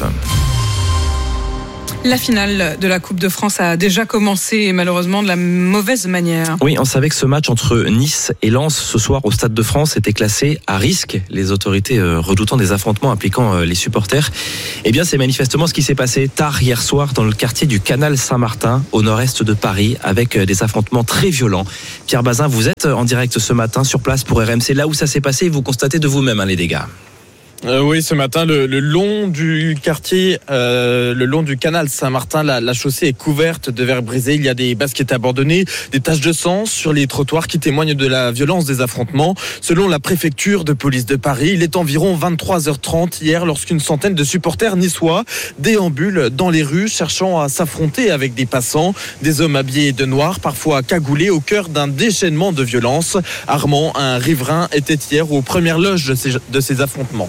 La finale de la Coupe de France a déjà commencé et malheureusement de la mauvaise manière.
Oui, on savait que ce match entre Nice et Lens ce soir au Stade de France était classé à risque, les autorités redoutant des affrontements impliquant les supporters. Eh bien, c'est manifestement ce qui s'est passé tard hier soir dans le quartier du Canal Saint-Martin, au nord-est de Paris, avec des affrontements très violents. Pierre Bazin, vous êtes en direct ce matin sur place pour RMC, là où ça s'est passé, vous constatez de vous-même les dégâts.
Oui, ce matin, le long du quartier, le long du canal Saint-Martin, la chaussée est couverte de verres brisés. Il y a des baskets abandonnées, des taches de sang sur les trottoirs qui témoignent de la violence des affrontements. Selon la préfecture de police de Paris, il est environ 23h30 hier lorsqu'une centaine de supporters niçois déambulent dans les rues cherchant à s'affronter avec des passants. Des hommes habillés de noir, parfois cagoulés, au cœur d'un déchaînement de violence. Armand, un riverain, était hier aux premières loges de ces affrontements.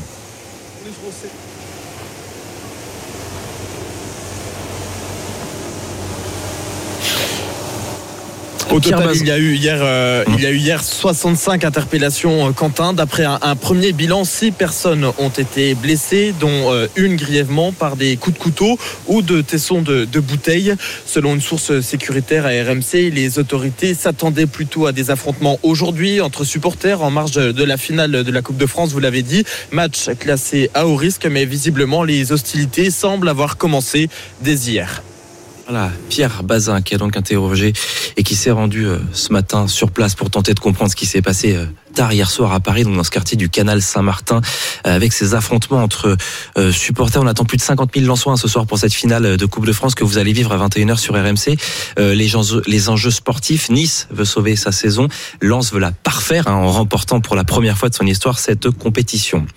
Au total, il y a eu hier 65 interpellations, Quentin. D'après un premier bilan, 6 personnes ont été blessées, dont une grièvement par des coups de couteau ou de tessons de bouteilles. Selon une source sécuritaire à RMC, les autorités s'attendaient plutôt à des affrontements aujourd'hui entre supporters en marge de la finale de la Coupe de France, vous l'avez dit. Match classé à haut risque, mais visiblement les hostilités semblent avoir commencé dès hier.
Voilà, Pierre Bazin qui a donc interrogé et qui s'est rendu ce matin sur place pour tenter de comprendre ce qui s'est passé tard hier soir à Paris, donc dans ce quartier du Canal Saint-Martin, avec ces affrontements entre supporters. On attend plus de 50 000 Lensois ce soir pour cette finale de Coupe de France que vous allez vivre à 21h sur RMC. Les enjeux sportifs, Nice veut sauver sa saison, Lens veut la parfaire en remportant pour la première fois de son histoire cette compétition.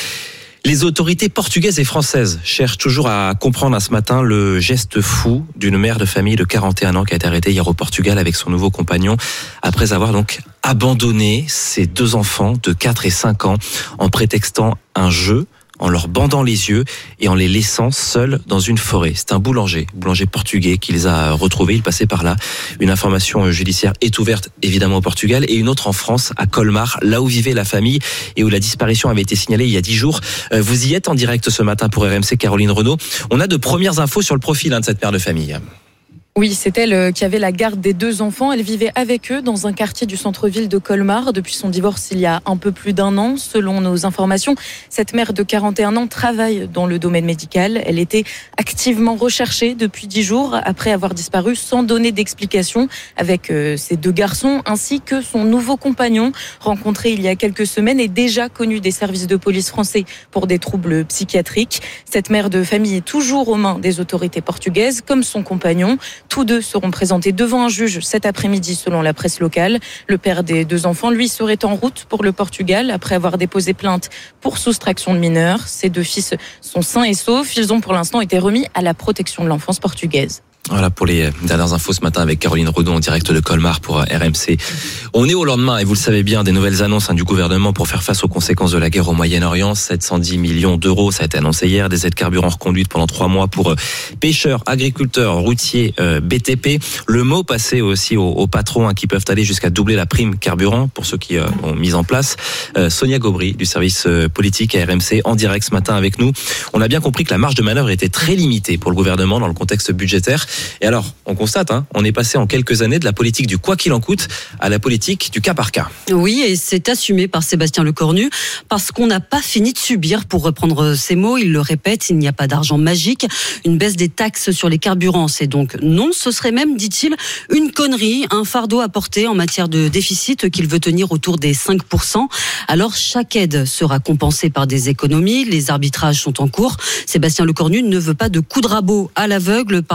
Les autorités portugaises et françaises cherchent toujours à comprendre ce matin le geste fou d'une mère de famille de 41 ans qui a été arrêtée hier au Portugal avec son nouveau compagnon après avoir donc abandonné ses 2 enfants de 4 et 5 ans en prétextant un jeu, en leur bandant les yeux et en les laissant seuls dans une forêt. C'est un boulanger portugais qui les a retrouvés, il passait par là. Une information judiciaire est ouverte évidemment au Portugal et une autre en France, à Colmar, là où vivait la famille et où la disparition avait été signalée il y a 10 jours. Vous y êtes en direct ce matin pour RMC, Caroline Renaud. On a de premières infos sur le profil de cette mère de famille.
Oui, c'est elle qui avait la garde des 2 enfants. Elle vivait avec eux dans un quartier du centre-ville de Colmar depuis son divorce il y a un peu plus d'1 an. Selon nos informations, cette mère de 41 ans travaille dans le domaine médical. Elle était activement recherchée depuis 10 jours après avoir disparu sans donner d'explication avec ses 2 garçons ainsi que son nouveau compagnon rencontré il y a quelques semaines et déjà connu des services de police français pour des troubles psychiatriques. Cette mère de famille est toujours aux mains des autorités portugaises comme son compagnon. Tous 2 seront présentés devant un juge cet après-midi selon la presse locale. Le père des 2 enfants, lui, serait en route pour le Portugal après avoir déposé plainte pour soustraction de mineurs. Ses 2 fils sont sains et saufs. Ils ont pour l'instant été remis à la protection de l'enfance portugaise.
Voilà pour les dernières infos ce matin avec Caroline Renaud en direct de Colmar pour RMC. On est au lendemain, et vous le savez bien, des nouvelles annonces du gouvernement pour faire face aux conséquences de la guerre au Moyen-Orient. 710 millions d'euros, ça a été annoncé hier. Des aides carburant reconduites pendant 3 mois pour pêcheurs, agriculteurs, routiers, BTP. Le mot passé aussi aux patrons qui peuvent aller jusqu'à doubler la prime carburant pour ceux qui ont mis en place. Sonia Gobry du service politique à RMC en direct ce matin avec nous. On a bien compris que la marge de manœuvre était très limitée pour le gouvernement dans le contexte budgétaire. Et alors, on constate, on est passé en quelques années de la politique du quoi qu'il en coûte à la politique du cas par cas.
Oui, et c'est assumé par Sébastien Lecornu parce qu'on n'a pas fini de subir, pour reprendre ses mots, il le répète, il n'y a pas d'argent magique. Une baisse des taxes sur les carburants, c'est donc non, ce serait même, dit-il, une connerie, un fardeau à porter en matière de déficit qu'il veut tenir autour des 5%. Alors, chaque aide sera compensée par des économies, les arbitrages sont en cours. Sébastien Lecornu ne veut pas de coup de rabot à l'aveugle parce qu'il se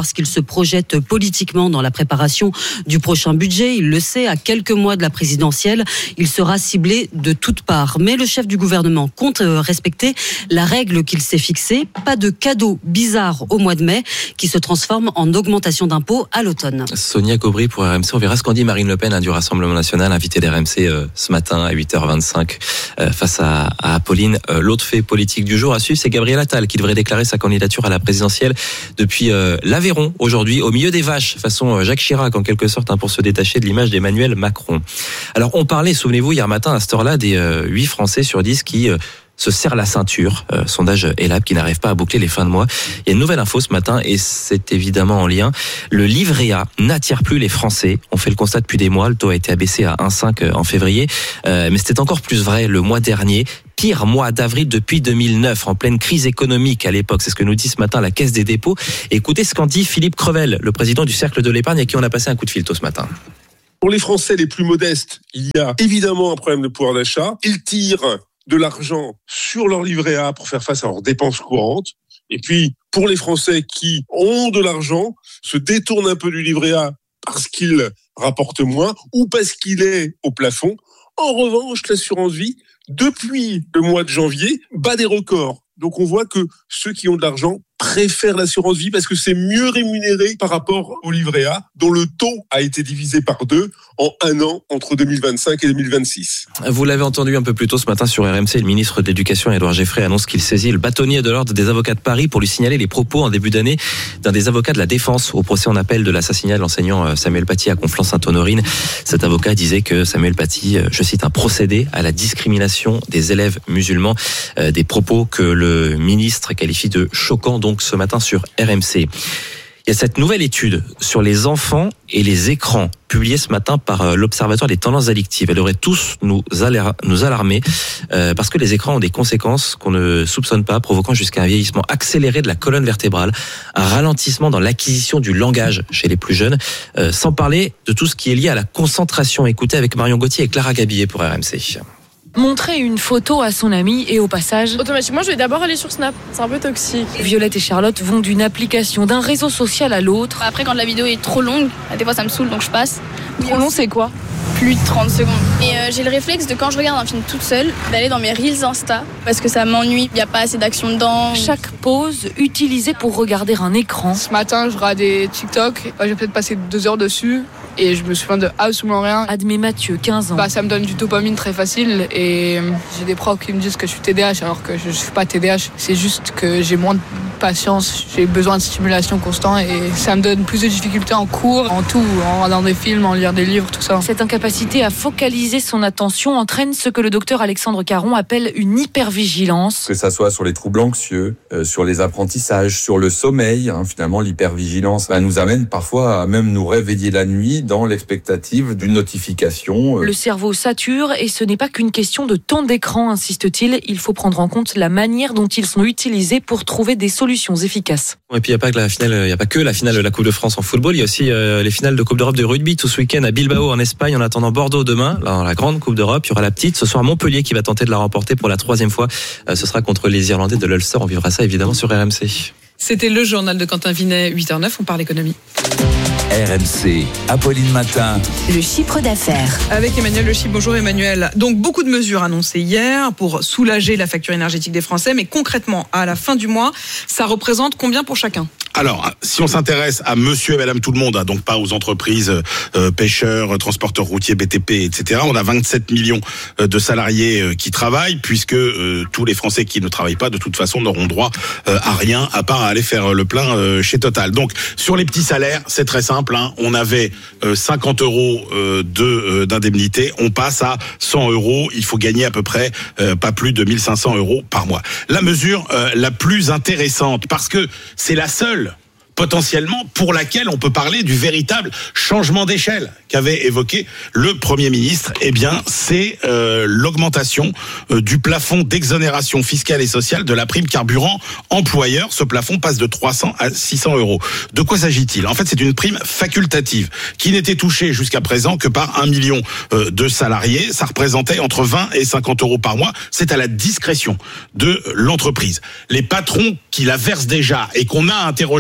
projette politiquement dans la préparation du prochain budget. Il le sait, à quelques mois de la présidentielle, il sera ciblé de toutes parts. Mais le chef du gouvernement compte respecter la règle qu'il s'est fixée. Pas de cadeaux bizarres au mois de mai qui se transforment en augmentation d'impôts à l'automne.
Sonia Gaubry pour RMC. On verra ce qu'en dit Marine Le Pen du Rassemblement National, invitée d'RMC ce matin à 8h25 face à Apolline. L'autre fait politique du jour à suivre, c'est Gabriel Attal qui devrait déclarer sa candidature à la présidentielle depuis l'Aveyron aujourd'hui, au milieu des vaches, façon Jacques Chirac en quelque sorte, pour se détacher de l'image d'Emmanuel Macron. Alors on parlait, souvenez-vous, hier matin à cette heure-là des 8 Français sur 10 qui se serrent la ceinture. Sondage Elab qui n'arrive pas à boucler les fins de mois. Il y a une nouvelle info ce matin et c'est évidemment en lien. Le livret A n'attire plus les Français. On fait le constat depuis des mois. Le taux a été abaissé à 1,5 en février. Mais c'était encore plus vrai le mois dernier. Pire mois d'avril depuis 2009, en pleine crise économique à l'époque. C'est ce que nous dit ce matin la Caisse des dépôts. Écoutez ce qu'en dit Philippe Crevel, le président du Cercle de l'épargne à qui on a passé un coup de fil tôt ce matin.
Pour les Français les plus modestes, il y a évidemment un problème de pouvoir d'achat. Ils tirent de l'argent sur leur livret A pour faire face à leurs dépenses courantes. Et puis, pour les Français qui ont de l'argent, se détournent un peu du livret A parce qu'il rapporte moins ou parce qu'il est au plafond. En revanche, l'assurance vie, depuis le mois de janvier, bat des records. Donc on voit que ceux qui ont de l'argent préfèrent l'assurance vie parce que c'est mieux rémunéré par rapport au livret A, dont le taux a été divisé par 2 en 1 an entre 2025 et 2026.
Vous l'avez entendu un peu plus tôt ce matin sur RMC, le ministre de l'Éducation, Édouard Geffray, annonce qu'il saisit le bâtonnier de l'ordre des avocats de Paris pour lui signaler les propos en début d'année d'un des avocats de la défense au procès en appel de l'assassinat de l'enseignant Samuel Paty à Conflans-Sainte-Honorine. Cet avocat disait que Samuel Paty, je cite, un procédé à la discrimination des élèves musulmans, des propos que le ministre qualifie de choquants donc ce matin sur RMC. Il y a cette nouvelle étude sur les enfants et les écrans publiée ce matin par l'Observatoire des tendances addictives. Elle devrait tous nous alarmer parce que les écrans ont des conséquences qu'on ne soupçonne pas, provoquant jusqu'à un vieillissement accéléré de la colonne vertébrale, un ralentissement dans l'acquisition du langage chez les plus jeunes, sans parler de tout ce qui est lié à la concentration. Écoutez avec Marion Gauthier et Clara Gabillet pour RMC.
Montrer une photo à son ami et au passage...
Automatiquement, je vais d'abord aller sur Snap. C'est un peu toxique.
Violette et Charlotte vont d'une application, d'un réseau social à l'autre.
Après, quand la vidéo est trop longue, des fois ça me saoule, donc je passe.
Trop long, c'est quoi ?
Plus de 30 secondes. Et j'ai le réflexe de, quand je regarde un film toute seule, d'aller dans mes Reels Insta, parce que ça m'ennuie, il n'y a pas assez d'action dedans.
Chaque pause utilisée pour regarder un écran.
Ce matin, je regarde des TikTok. J'ai peut-être passé 2 heures dessus. Et je me souviens de absolument rien.
Admet Mathieu, 15 ans.
Ça me donne du dopamine très facile. Et j'ai des profs qui me disent que je suis TDAH, alors que je ne suis pas TDAH. C'est juste que j'ai moins de patience, j'ai besoin de stimulation constante. Et ça me donne plus de difficultés en cours, en tout, en regardant des films, en lire des livres, tout ça.
Cette incapacité à focaliser son attention entraîne ce que le docteur Alexandre Caron appelle une hypervigilance.
Que ça soit sur les troubles anxieux, sur les apprentissages, sur le sommeil, finalement l'hypervigilance nous amène parfois à même nous réveiller la nuit dans l'expectative d'une notification.
Le cerveau sature et ce n'est pas qu'une question de temps d'écran, insiste-t-il. Il faut prendre en compte la manière dont ils sont utilisés pour trouver des solutions efficaces.
Et puis il n'y a pas que la finale de la Coupe de France en football, il y a aussi les finales de Coupe d'Europe de rugby tout ce week-end à Bilbao en Espagne, en attendant Bordeaux demain, dans la grande Coupe d'Europe. Il y aura la petite, ce soir Montpellier qui va tenter de la remporter pour la 3e fois. Ce sera contre les Irlandais de l'Ulster. On vivra ça évidemment sur RMC.
C'était le journal de Quentin Vinet, 8h09, on parle économie.
RMC, Apolline Matin.
Le chiffre d'affaires.
Avec Emmanuel Le Chypre. Bonjour Emmanuel. Donc beaucoup de mesures annoncées hier pour soulager la facture énergétique des Français, mais concrètement, à la fin du mois, ça représente combien pour chacun ?
Alors, si on s'intéresse à monsieur et madame tout le monde, donc pas aux entreprises, pêcheurs, transporteurs routiers, BTP, etc., on a 27 millions de salariés qui travaillent, puisque tous les Français qui ne travaillent pas, de toute façon, n'auront droit à rien, à part à aller faire le plein chez Total. Donc, sur les petits salaires, c'est très simple, on avait 50 euros d'indemnité, on passe à 100 euros, il faut gagner à peu près pas plus de 1500 euros par mois. La mesure la plus intéressante, parce que c'est la seule potentiellement pour laquelle on peut parler du véritable changement d'échelle qu'avait évoqué le Premier ministre, c'est l'augmentation du plafond d'exonération fiscale et sociale de la prime carburant employeur. Ce plafond passe de 300 à 600 euros. De quoi s'agit-il ? En fait, c'est une prime facultative qui n'était touchée jusqu'à présent que par 1 million de salariés. Ça représentait entre 20 et 50 euros par mois. C'est à la discrétion de l'entreprise. Les patrons qui la versent déjà et qu'on a interrogé rapidement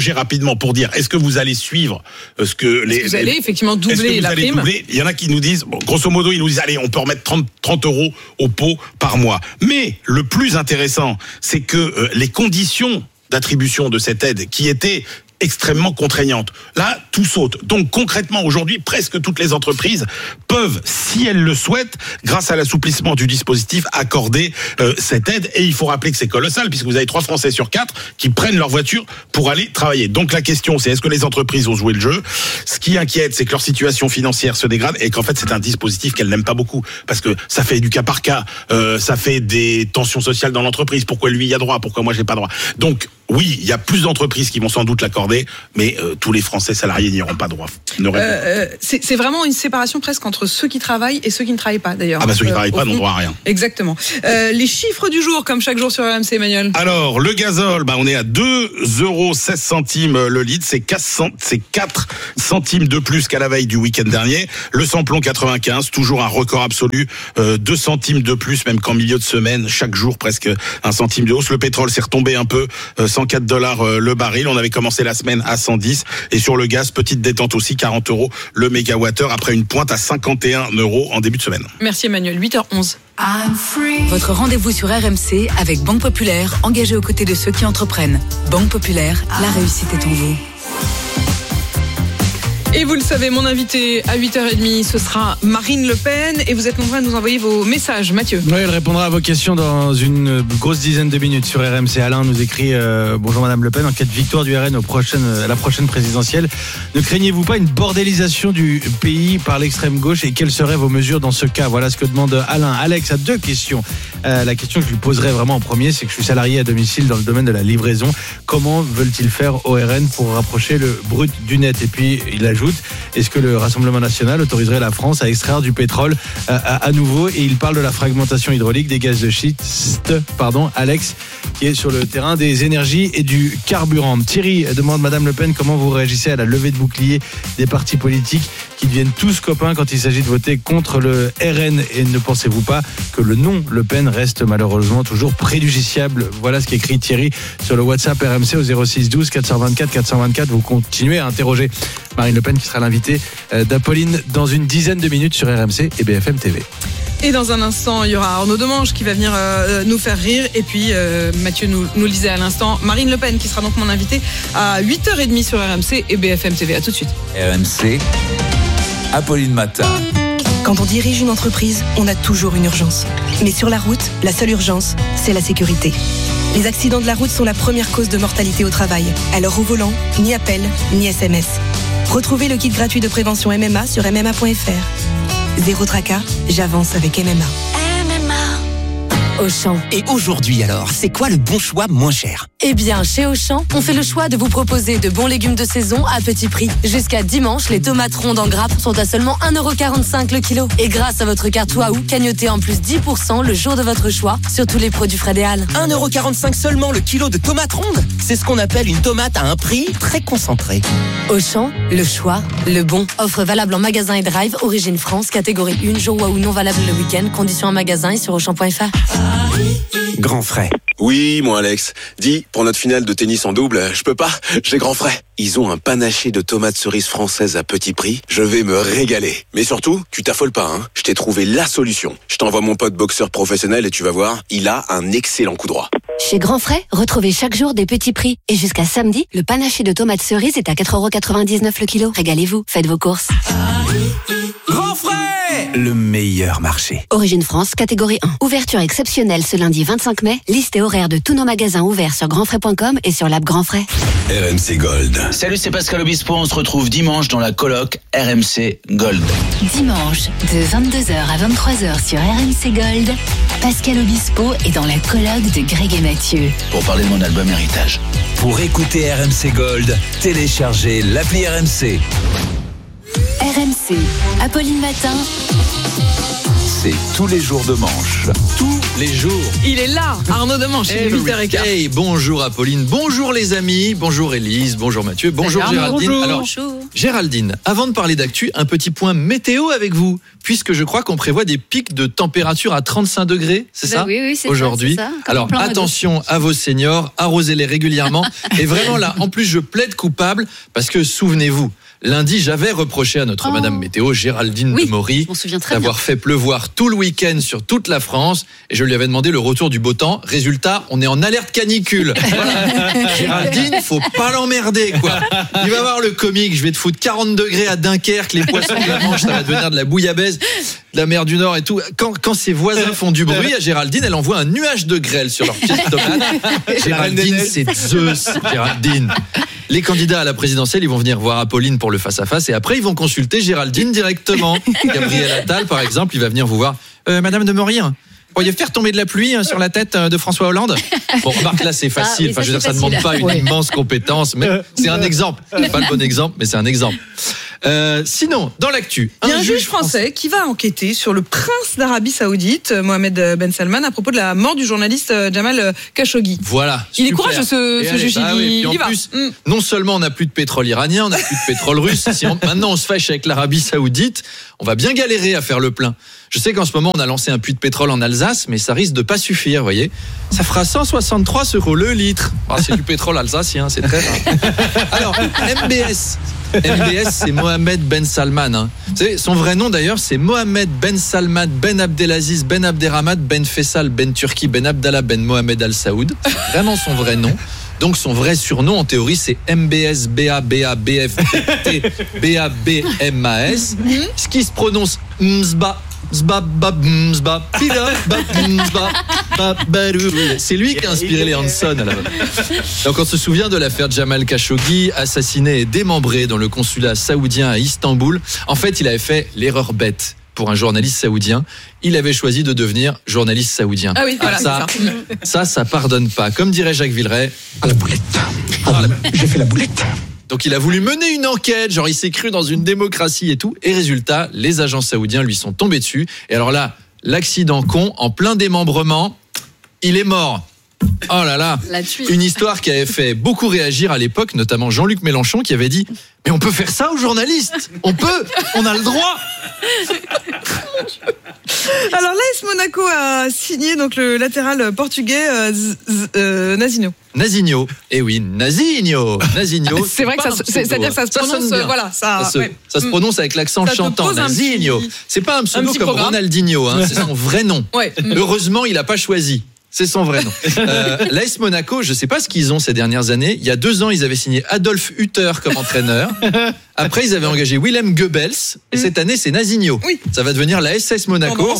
rapidement pour dire, est-ce que vous allez suivre ce que
vous allez effectivement doubler la prime?
Il y en a qui nous disent, grosso modo, ils nous disent, allez, on peut remettre 30 euros au pot par mois. Mais le plus intéressant, c'est que les conditions d'attribution de cette aide qui étaient extrêmement contraignante. Là, tout saute. Donc concrètement, aujourd'hui, presque toutes les entreprises peuvent, si elles le souhaitent, grâce à l'assouplissement du dispositif, accorder cette aide. Et il faut rappeler que c'est colossal, puisque vous avez 3 Français sur 4 qui prennent leur voiture pour aller travailler. Donc la question, c'est est-ce que les entreprises ont joué le jeu? Ce qui inquiète, c'est que leur situation financière se dégrade et qu'en fait, c'est un dispositif qu'elles n'aiment pas beaucoup, parce que ça fait du cas par cas, ça fait des tensions sociales dans l'entreprise. Pourquoi lui y a droit? Pourquoi moi j'ai pas droit? Donc oui, il y a plus d'entreprises qui vont sans doute l'accorder, mais tous les Français salariés n'y auront pas droit.
C'est vraiment une séparation presque entre ceux qui travaillent et ceux qui ne travaillent pas, d'ailleurs.
Ah bah ceux qui ne travaillent pas n'ont droit à rien.
Exactement. Les chiffres du jour, comme chaque jour sur RMC, Emmanuel.
Alors, le gazole, on est à 2,16 € le litre, c'est 4 centimes de plus qu'à la veille du week-end dernier. Le samplon 95, toujours un record absolu, 2 centimes de plus, même qu'en milieu de semaine, chaque jour presque 1 centime de hausse. Le pétrole s'est retombé un peu, $104 le baril. On avait commencé la semaine à 110. Et sur le gaz, petite détente aussi, 40 € le mégawattheure après une pointe à 51 € en début de semaine.
Merci Emmanuel, 8h11.
Votre rendez-vous sur RMC avec Banque Populaire, engagée aux côtés de ceux qui entreprennent. Banque Populaire, la réussite est en vous.
Et vous le savez, mon invité à 8h30, ce sera Marine Le Pen. Et vous êtes nombreux à nous envoyer vos messages. Mathieu.
Oui, elle répondra à vos questions dans une grosse dizaine de minutes sur RMC. Alain nous écrit bonjour Madame Le Pen, en cas de victoire du RN à la prochaine présidentielle, ne craignez-vous pas une bordélisation du pays par l'extrême gauche et quelles seraient vos mesures dans ce cas? Voilà ce que demande Alain. Alex a 2 questions. La question que je lui poserai vraiment en premier, c'est que je suis salarié à domicile dans le domaine de la livraison. Comment veulent-ils faire au RN pour rapprocher le brut du net? Et puis il ajoute, est-ce que le Rassemblement national autoriserait la France à extraire du pétrole à nouveau? Et il parle de la fragmentation hydraulique des gaz de schiste. Alex, qui est sur le terrain des énergies et du carburant. Thierry demande Madame Le Pen, comment vous réagissez à la levée de bouclier des partis politiques qui deviennent tous copains quand il s'agit de voter contre le RN? Et ne pensez-vous pas que le nom Le Pen reste malheureusement toujours préjudiciable? Voilà ce qu'écrit Thierry sur le WhatsApp RMC au 06 12 424 424. Vous continuez à interroger Marine Le Pen qui sera l'invitée d'Apolline dans une dizaine de minutes sur RMC et BFM TV.
Et dans un instant, il y aura Arnaud Demange qui va venir nous faire rire. Et puis, Mathieu nous le disait à l'instant, Marine Le Pen qui sera donc mon invitée à 8h30 sur RMC et BFM TV. À tout de suite.
RMC, Apolline Matin.
Quand on dirige une entreprise, on a toujours une urgence. Mais sur la route, la seule urgence, c'est la sécurité. Les accidents de la route sont la première cause de mortalité au travail. Alors au volant, ni appel, ni SMS. Retrouvez le kit gratuit de prévention MMA sur MMA.fr. Zéro tracas, j'avance avec MMA.
Auchan. Et aujourd'hui alors, c'est quoi le bon choix moins cher?
Eh bien, chez Auchan, on fait le choix de vous proposer de bons légumes de saison à petit prix. Jusqu'à dimanche, les tomates rondes en grappe sont à seulement 1,45 € le kilo. Et grâce à votre carte Waouh, cagnotez en plus 10% le jour de votre choix sur tous les produits Frédéal.
1,45 € seulement le kilo de tomates rondes? C'est ce qu'on appelle une tomate à un prix très concentré.
Auchan, le choix, le bon. Offre valable en magasin et drive, origine France, catégorie 1, jour Waouh non valable le week-end. Conditions en magasin et sur Auchan.fr.
Grand frais. Oui, moi Alex. Dis, pour notre finale de tennis en double, je peux pas, j'ai grand frais. Ils ont un panaché de tomates cerises françaises à petit prix. Je vais me régaler. Mais surtout, tu t'affoles pas, hein. Je t'ai trouvé la solution. Je t'envoie mon pote boxeur professionnel et tu vas voir, il a un excellent coup droit.
Chez Grand Frais, retrouvez chaque jour des petits prix. Et jusqu'à samedi, le panaché de tomates cerises est à 4,99 € le kilo. Régalez-vous, faites vos courses.
Grand frais! Le meilleur marché.
Origine France, catégorie 1. Ouverture exceptionnelle ce lundi 25 mai. Liste et horaire de tous nos magasins ouverts sur grandfrais.com et sur l'app Grand Frais.
RMC Gold. Salut, c'est Pascal Obispo. On se retrouve dimanche dans la coloc RMC Gold.
Dimanche, de 22h à 23h sur RMC Gold, Pascal Obispo est dans la coloc de Greg et Mathieu.
Pour parler de mon album Héritage.
Pour écouter RMC Gold, téléchargez l'appli RMC.
RMC, Apolline Matin.
RMC, tous les jours de manche.
Tous les jours.
Il est là, Arnaud Demanche, il est 8h15.
Hey, bonjour Apolline, bonjour les amis, bonjour Élise, bonjour Mathieu, bonjour Géraldine.
Bonjour.
Alors, Géraldine, avant de parler d'actu, un petit point météo avec vous, puisque je crois qu'on prévoit des pics de température à 35 degrés, c'est ça?
Oui, c'est
aujourd'hui.
ça.
Alors attention à vos seniors, arrosez-les régulièrement. Et vraiment là, en plus je plaide coupable, parce que souvenez-vous, lundi, j'avais reproché à notre Madame Météo, Géraldine de Maury, d'avoir fait pleuvoir tout le week-end sur toute la France. Et je lui avais demandé le retour du beau temps. Résultat, on est en alerte canicule. Voilà. Géraldine, faut pas l'emmerder, quoi. Il va voir le comique. Je vais te foutre 40 degrés à Dunkerque. Les poissons de la Manche, ça va devenir de la bouillabaisse, de la mer du Nord et tout. Quand ses voisins font du bruit, à Géraldine, elle envoie un nuage de grêle sur leurs pieds de tomates. Géraldine, c'est Zeus. Géraldine. Les candidats à la présidentielle, ils vont venir voir Apolline pour le face-à-face et après, ils vont consulter Géraldine directement. Gabriel Attal, par exemple, il va venir vous voir. Madame de Maury, pourriez faire tomber de la pluie sur la tête de François Hollande? Bon, remarque, là, c'est facile.
Oui,
je veux dire, ça ne demande pas une immense compétence, mais c'est un exemple. C'est pas le bon exemple, mais c'est un exemple. Sinon, dans l'actu,
il y a un juge français qui va enquêter sur le prince d'Arabie Saoudite, Mohamed Ben Salman, à propos de la mort du journaliste Jamal Khashoggi.
Voilà.
Il est courageux, ce juge.
Il y va. Plus, non seulement on n'a plus de pétrole iranien, on n'a plus de pétrole russe. Maintenant, on se fâche avec l'Arabie Saoudite. On va bien galérer à faire le plein. Je sais qu'en ce moment, on a lancé un puits de pétrole en Alsace, mais ça risque de pas suffire, vous voyez. Ça fera 163 € le litre. C'est du pétrole alsacien, c'est très rare. Alors, MBS, c'est Mohamed Ben Salman. Vous savez, son vrai nom d'ailleurs, c'est Mohamed Ben Salman Ben Abdelaziz Ben Abderrahmane Ben Faisal Ben Turki Ben Abdallah Ben Mohamed Al Saoud. C'est vraiment son vrai nom. Donc son vrai surnom en théorie c'est MBS BA BFT BABMAS, ce qui se prononce Mzba. C'est lui qui a inspiré les Hanson. Donc on se souvient de l'affaire Jamal Khashoggi, assassiné et démembré dans le consulat saoudien à Istanbul. En fait, il avait fait l'erreur bête pour un journaliste saoudien. Il avait choisi de devenir journaliste saoudien.
Ah oui, voilà,
ça pardonne pas. Comme dirait Jacques Villeray, à la boulette. J'ai fait la boulette. Donc il a voulu mener une enquête, genre il s'est cru dans une démocratie et tout. Et résultat, les agents saoudiens lui sont tombés dessus. Et alors là, l'accident con, en plein démembrement, il est mort. Oh là là, une histoire qui avait fait beaucoup réagir à l'époque, notamment Jean-Luc Mélenchon qui avait dit « Mais on peut faire ça aux journalistes, on a le droit !»
Alors l'AS Monaco a signé donc le latéral portugais Nazinho.
Nazinho, eh oui, Nazinho.
C'est vrai que c'est-à-dire que ça se prononce,
ça se prononce avec l'accent chantant. Nazinho. C'est pas un pseudo comme Ronaldinho, c'est son vrai nom. Ouais. Heureusement, il a pas choisi. C'est son vrai nom. L'AS Monaco, je sais pas ce qu'ils ont ces dernières années. Il y a 2 ans, ils avaient signé Adolf Hutter comme entraîneur. Après, ils avaient engagé Willem Goebbels. Et cette année, c'est Nazinho. Oui. Ça va devenir la SS Monaco.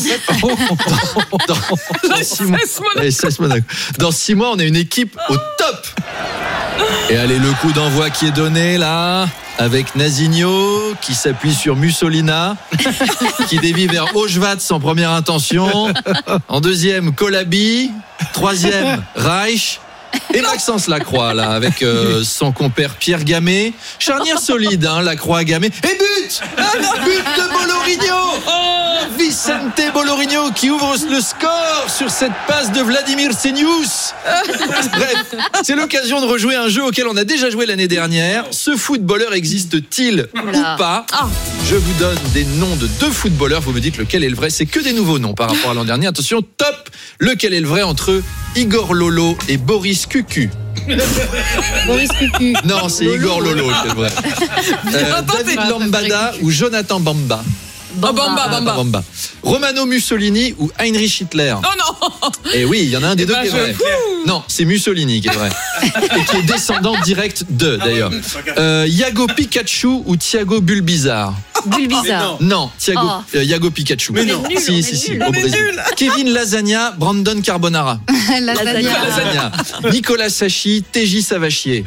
Dans 6 mois, on a une équipe au top. Et allez, le coup d'envoi qui est donné là, avec Nazinho qui s'appuie sur Mussolina, qui dévie vers Auschwitz en première intention, en deuxième Colabi, troisième Reich. Et Maxence Lacroix là avec son compère Pierre Gamay, charnière solide Lacroix Gamay, et but de Bolorigno, Vicente Bolorigno qui ouvre le score sur cette passe de Vladimir Senius. Bref, c'est l'occasion de rejouer un jeu auquel on a déjà joué l'année dernière. Ce footballeur existe-t-il ou pas? Je vous donne des noms de 2 footballeurs, vous me dites lequel est le vrai. C'est que des nouveaux noms par rapport à l'an dernier. Attention, top, lequel est le vrai entre Igor Lolo et Boris Cucu?
Boris Cucu.
Non, c'est Igor Lolo qui est le vrai. David Lambada ou Jonathan Bamba? Bamba. Romano Mussolini ou Heinrich Hitler? Oh non. Et oui, il y en a un des deux qui est vrai. Non, c'est Mussolini qui est vrai. Et qui est descendant direct de, d'ailleurs. Iago Pikachu ou Thiago Bulbizarre?
Bulbizarre.
Non, Iago Pikachu.
Mais non.
Si, au Brésil. Kevin Lasagna, Brandon Carbonara.
Lasagna.
Nicolas Sachi, TJ Savachier.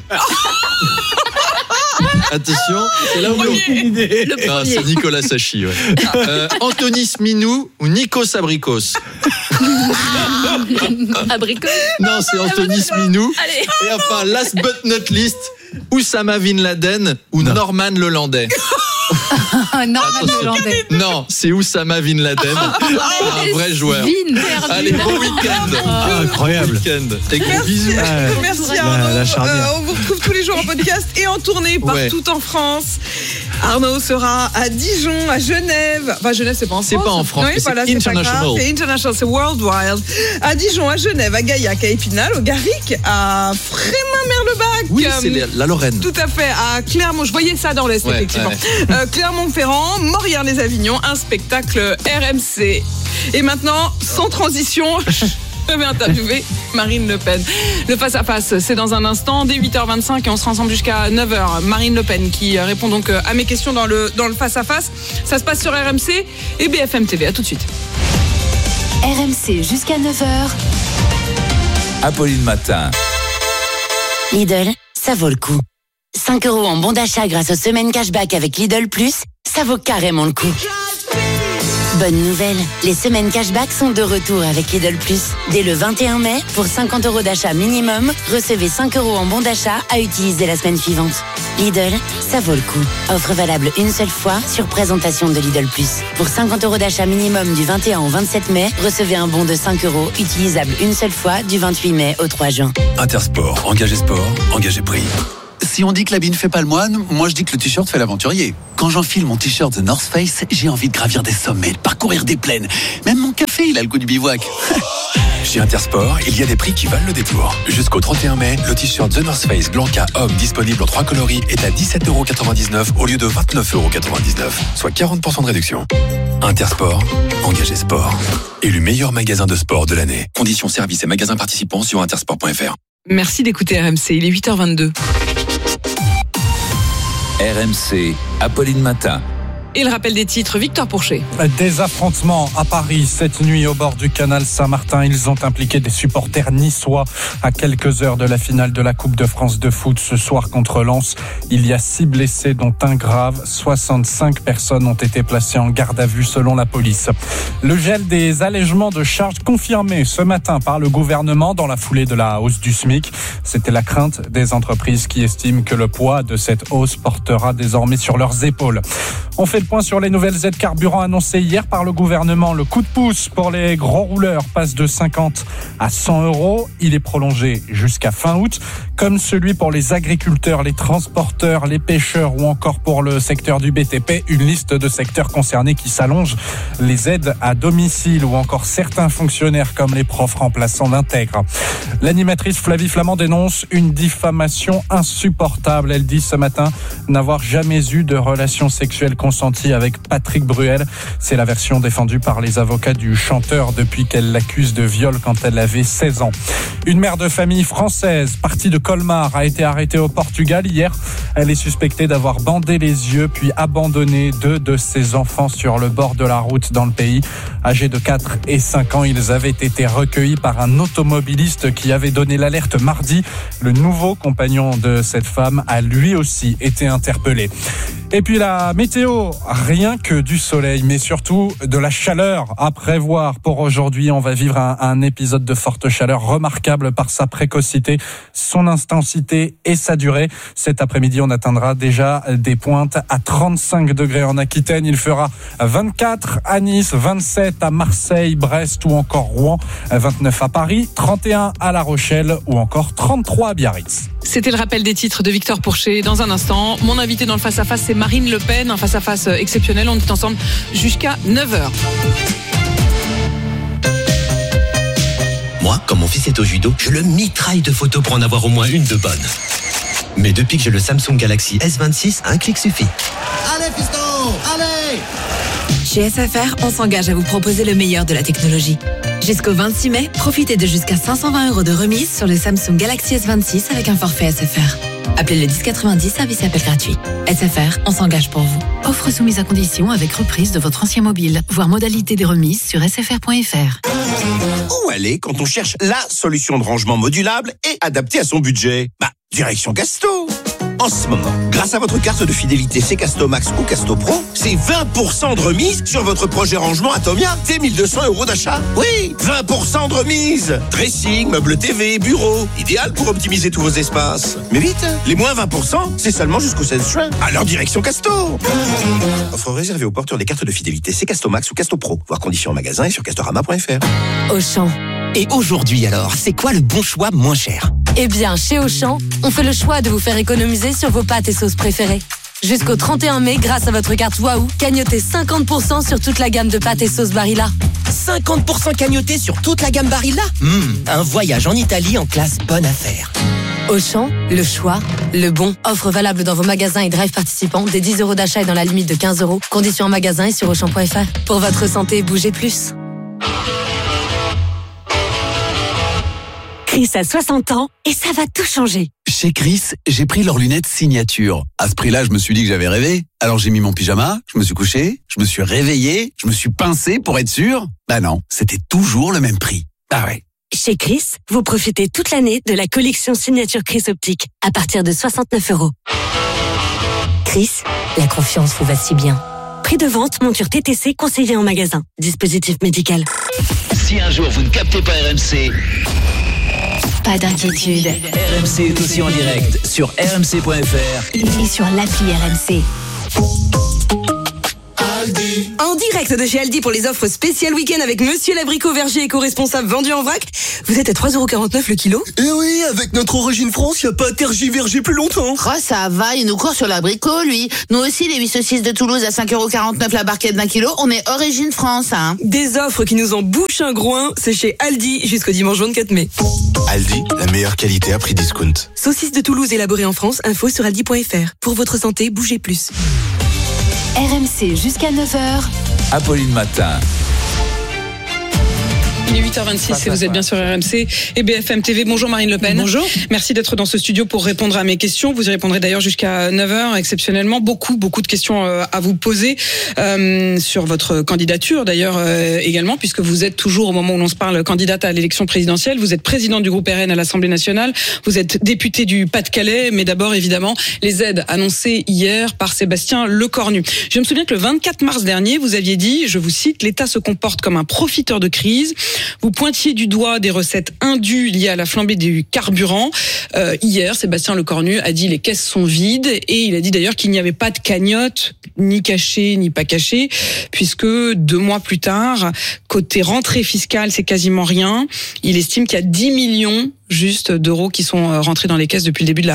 Attention, c'est là où c'est Nicolas Sachi. Ouais. Anthony Sminou ou Nikos Abrikos?
Abrikos?
Non, c'est Anthony Sminou. Et enfin, last but not least, Oussama Bin Laden ou Norman Lelandais? Non, c'est Oussama Bin Laden. Un vrai joueur. Allez, bon week-end.
Incroyable.
Et gros bisous.
Merci Arnaud. On vous retrouve tous les jours en podcast et en tournée partout en France. Arnaud sera à Dijon, à Genève. Enfin, Genève, c'est pas en France.
C'est pas en France,
oui,
c'est international.
C'est international, c'est worldwide. À Dijon, à Genève, à Gaillac, à Épinal, au Garric, à Frémin-Merlebac.
Oui, c'est la Lorraine.
Tout à fait. À Clermont, je voyais ça dans l'Est, effectivement. Clermont-Ferrand, Morières-les-Avignon, un spectacle RMC. Et maintenant, sans transition... Je vais interviewer Marine Le Pen. Le face-à-face, c'est dans un instant, dès 8h25 et on sera ensemble jusqu'à 9h. Marine Le Pen qui répond donc à mes questions dans le face-à-face. Ça se passe sur RMC et BFM TV. À tout de suite.
RMC jusqu'à 9h.
Apolline Matin.
Lidl, ça vaut le coup. 5 € en bon d'achat grâce aux semaines cashback avec Lidl Plus, ça vaut carrément le coup. Bonne nouvelle, les semaines cashback sont de retour avec Lidl Plus. Dès le 21 mai, pour 50 € d'achat minimum, recevez 5 € en bon d'achat à utiliser la semaine suivante. Lidl, ça vaut le coup. Offre valable une seule fois sur présentation de Lidl Plus. Pour 50 € d'achat minimum du 21 au 27 mai, recevez un bon de 5 €, utilisable une seule fois du 28 mai au 3 juin.
Intersport, engagé sport, engagé prix. Si on dit que l'habit ne fait pas le moine, moi je dis que le t-shirt fait l'aventurier. Quand j'enfile mon t-shirt The North Face, j'ai envie de gravir des sommets, de parcourir des plaines. Même mon café, il a le goût du bivouac. Chez Intersport, il y a des prix qui valent le détour. Jusqu'au 31 mai, le t-shirt The North Face Blanca homme disponible en 3 coloris est à 17,99 € au lieu de 29,99 €, soit 40% de réduction. Intersport, engagé sport. Élu meilleur magasin de sport de l'année. Conditions services et magasins participants sur intersport.fr.
Merci d'écouter RMC, il est 8h22.
RMC, Apolline Matin.
Et le rappel des titres, Victor Pourchet.
Des affrontements à Paris cette nuit au bord du canal Saint-Martin. Ils ont impliqué des supporters niçois à quelques heures de la finale de la Coupe de France de foot ce soir contre Lens. Il y a 6 blessés dont un grave. 65 personnes ont été placées en garde à vue selon la police. Le gel des allègements de charges confirmé ce matin par le gouvernement dans la foulée de la hausse du SMIC. C'était la crainte des entreprises qui estiment que le poids de cette hausse portera désormais sur leurs épaules. On fait le point sur les nouvelles aides carburant annoncées hier par le gouvernement. Le coup de pouce pour les gros rouleurs passe de 50 à 100 €. Il est prolongé jusqu'à fin août, comme celui pour les agriculteurs, les transporteurs, les pêcheurs ou encore pour le secteur du BTP. Une liste de secteurs concernés qui s'allonge. Les aides à domicile ou encore certains fonctionnaires comme les profs remplaçants l'intègrent. L'animatrice Flavie Flamand dénonce une diffamation insupportable. Elle dit ce matin n'avoir jamais eu de relation sexuelle consentie avec Patrick Bruel. C'est la version défendue par les avocats du chanteur depuis qu'elle l'accuse de viol quand elle avait 16 ans. Une mère de famille française partie de Colmar a été arrêtée au Portugal hier. Elle est suspectée d'avoir bandé les yeux puis abandonné 2 de ses enfants sur le bord de la route dans le pays. Âgés de 4 et 5 ans, ils avaient été recueillis par un automobiliste qui avait donné l'alerte mardi. Le nouveau compagnon de cette femme a lui aussi été interpellé. Et puis la météo, rien que du soleil, mais surtout de la chaleur à prévoir pour aujourd'hui. On va vivre un épisode de forte chaleur remarquable par sa précocité, son intensité et sa durée. Cet après-midi, on atteindra déjà des pointes à 35 degrés en Aquitaine. Il fera 24 à Nice, 27 à Marseille, Brest ou encore Rouen, 29 à Paris, 31 à La Rochelle ou encore 33 à Biarritz.
C'était le rappel des titres de Victor Pourchet. Dans un instant, mon invité dans le face-à-face, c'est Marine Le Pen. Un face-à-face exceptionnel. On est ensemble jusqu'à 9h.
Moi, quand mon fils est au judo, je le mitraille de photos pour en avoir au moins une de bonne. Mais depuis que j'ai le Samsung Galaxy S26, un clic suffit.
Allez, fiston, allez!
Chez SFR, on s'engage à vous proposer le meilleur de la technologie. Jusqu'au 26 mai, profitez de jusqu'à 520 € de remise sur le Samsung Galaxy S26 avec un forfait SFR. Appelez le 1090, service appel gratuit. SFR, on s'engage pour vous.
Offre soumise à condition avec reprise de votre ancien mobile. Voir modalité des remises sur sfr.fr.
Où aller quand on cherche la solution de rangement modulable et adaptée à son budget? Direction Gasto. En ce moment, grâce à votre carte de fidélité Casto Max ou Casto Pro, c'est 20% de remise sur votre projet rangement Atomia. C'est 1 200 € d'achat. Oui, 20% de remise. Dressing, meubles TV, bureau. Idéal pour optimiser tous vos espaces. Mais vite, les moins 20%, c'est seulement jusqu'au 16 juin. Alors direction Casto. Offre réservée aux porteurs des cartes de fidélité Casto Max ou Casto Pro. Voir conditions en magasin et sur castorama.fr.
Auchan. Et aujourd'hui alors, c'est quoi le bon choix moins cher?
Eh bien, chez Auchan, on fait le choix de vous faire économiser sur vos pâtes et sauces préférées. Jusqu'au 31 mai, grâce à votre carte Waouh, cagnotez 50% sur toute la gamme de pâtes et sauces Barilla.
50% cagnoté sur toute la gamme Barilla. Un voyage en Italie en classe bonne affaire.
Auchan, le choix, le bon. Offre valable dans vos magasins et drive participants. Des 10 € d'achat et dans la limite de 15 €. Conditions en magasin et sur Auchan.fr. Pour votre santé, bougez plus.
Chris a 60 ans et ça va tout changer.
Chez Chris, j'ai pris leurs lunettes signature. À ce prix-là, je me suis dit que j'avais rêvé. Alors j'ai mis mon pyjama, je me suis couché, je me suis réveillé, je me suis pincé pour être sûr. Bah non, c'était toujours le même prix. Ah ouais.
Chez Chris, vous profitez toute l'année de la collection signature Chris Optique à partir de 69 €. Chris, la confiance vous va si bien. Prix de vente, monture TTC conseillé en magasin. Dispositif médical.
Si un jour vous ne captez pas RMC,
pas d'inquiétude.
RMC est aussi en direct sur rmc.fr
et sur l'appli RMC.
En direct de chez Aldi pour les offres spéciales week-end avec Monsieur l'abricot verger éco-responsable vendu en vrac. Vous êtes à 3,49 € le kilo.
Eh oui, avec notre origine France, y a pas à tergiverger plus longtemps.
Oh, ça va, il nous court sur l'abricot, lui. Nous aussi, les 8 saucisses de Toulouse à 5,49 € la barquette d'1 kilo, on est origine France, hein.
Des offres qui nous en bouchent un groin, c'est chez Aldi jusqu'au dimanche 24 mai.
Aldi, la meilleure qualité à prix discount.
Saucisses de Toulouse élaborées en France, info sur aldi.fr. Pour votre santé, bougez plus.
RMC jusqu'à 9h.
Apolline Matin.
Il est 8h26 et vous êtes bien sur RMC et BFM TV. Bonjour Marine Le Pen.
Bonjour.
Merci d'être dans ce studio pour répondre à mes questions. Vous y répondrez d'ailleurs jusqu'à 9h exceptionnellement. Beaucoup de questions à vous poser sur votre candidature d'ailleurs également, puisque vous êtes toujours, au moment où l'on se parle, candidate à l'élection présidentielle. Vous êtes président du groupe RN à l'Assemblée nationale. Vous êtes député du Pas-de-Calais. Mais d'abord, évidemment, les aides annoncées hier par Sébastien Lecornu. Je me souviens que le 24 mars dernier, vous aviez dit, je vous cite, l'État se comporte comme un profiteur de crise. Vous pointiez du doigt des recettes indues liées à la flambée du carburant. Hier, Sébastien Lecornu a dit les caisses sont vides et il a dit d'ailleurs qu'il n'y avait pas de cagnotte, ni cachée, ni pas cachée, puisque 2 mois plus tard, côté rentrée fiscale, c'est quasiment rien. Il estime qu'il y a 10 millions juste d'euros qui sont rentrés dans les caisses depuis le début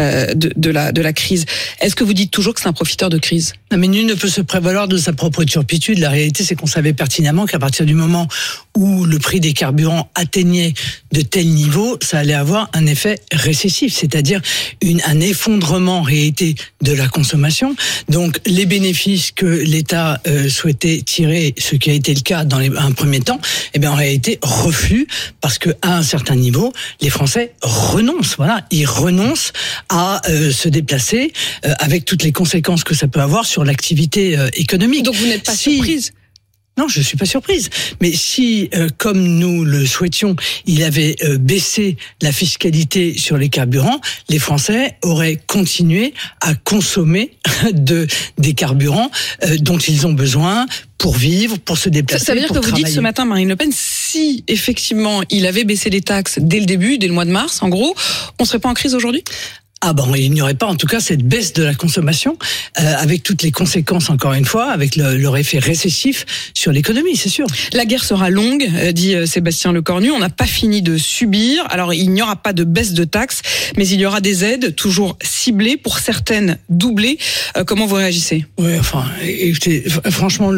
de la crise. Est-ce que vous dites toujours que c'est un profiteur de crise?
Non, mais nul ne peut se prévaloir de sa propre turpitude. La réalité, c'est qu'on savait pertinemment qu'à partir du moment où le prix des carburants atteignait de tels niveaux, ça allait avoir un effet récessif, c'est-à-dire un effondrement en réalité de la consommation. Donc, les bénéfices que l'État souhaitait tirer, ce qui a été le cas dans un premier temps, eh bien, en réalité, reflue, parce que à un certain niveau, les Français renoncent. Voilà, ils renoncent à se déplacer avec toutes les conséquences que ça peut avoir sur l'activité économique.
Donc vous n'êtes pas surprise?
Non, je suis pas surprise. Mais si, comme nous le souhaitions, il avait baissé la fiscalité sur les carburants, les Français auraient continué à consommer des carburants dont ils ont besoin pour vivre, pour se déplacer.
Ça veut dire que vous
travailler.
dites ce matin, Marine Le Pen, si effectivement il avait baissé les taxes dès le début, dès le mois de mars, en gros, on serait pas en crise aujourd'hui?
Ah bon, il n'y aurait pas en tout cas cette baisse de la consommation, avec toutes les conséquences, encore une fois, avec leur effet récessif sur l'économie, c'est sûr.
La guerre sera longue, dit Sébastien Lecornu, on n'a pas fini de subir. Alors il n'y aura pas de baisse de taxes, mais il y aura des aides toujours ciblées, pour certaines doublées. Comment vous réagissez?
Oui, enfin, écoutez, franchement,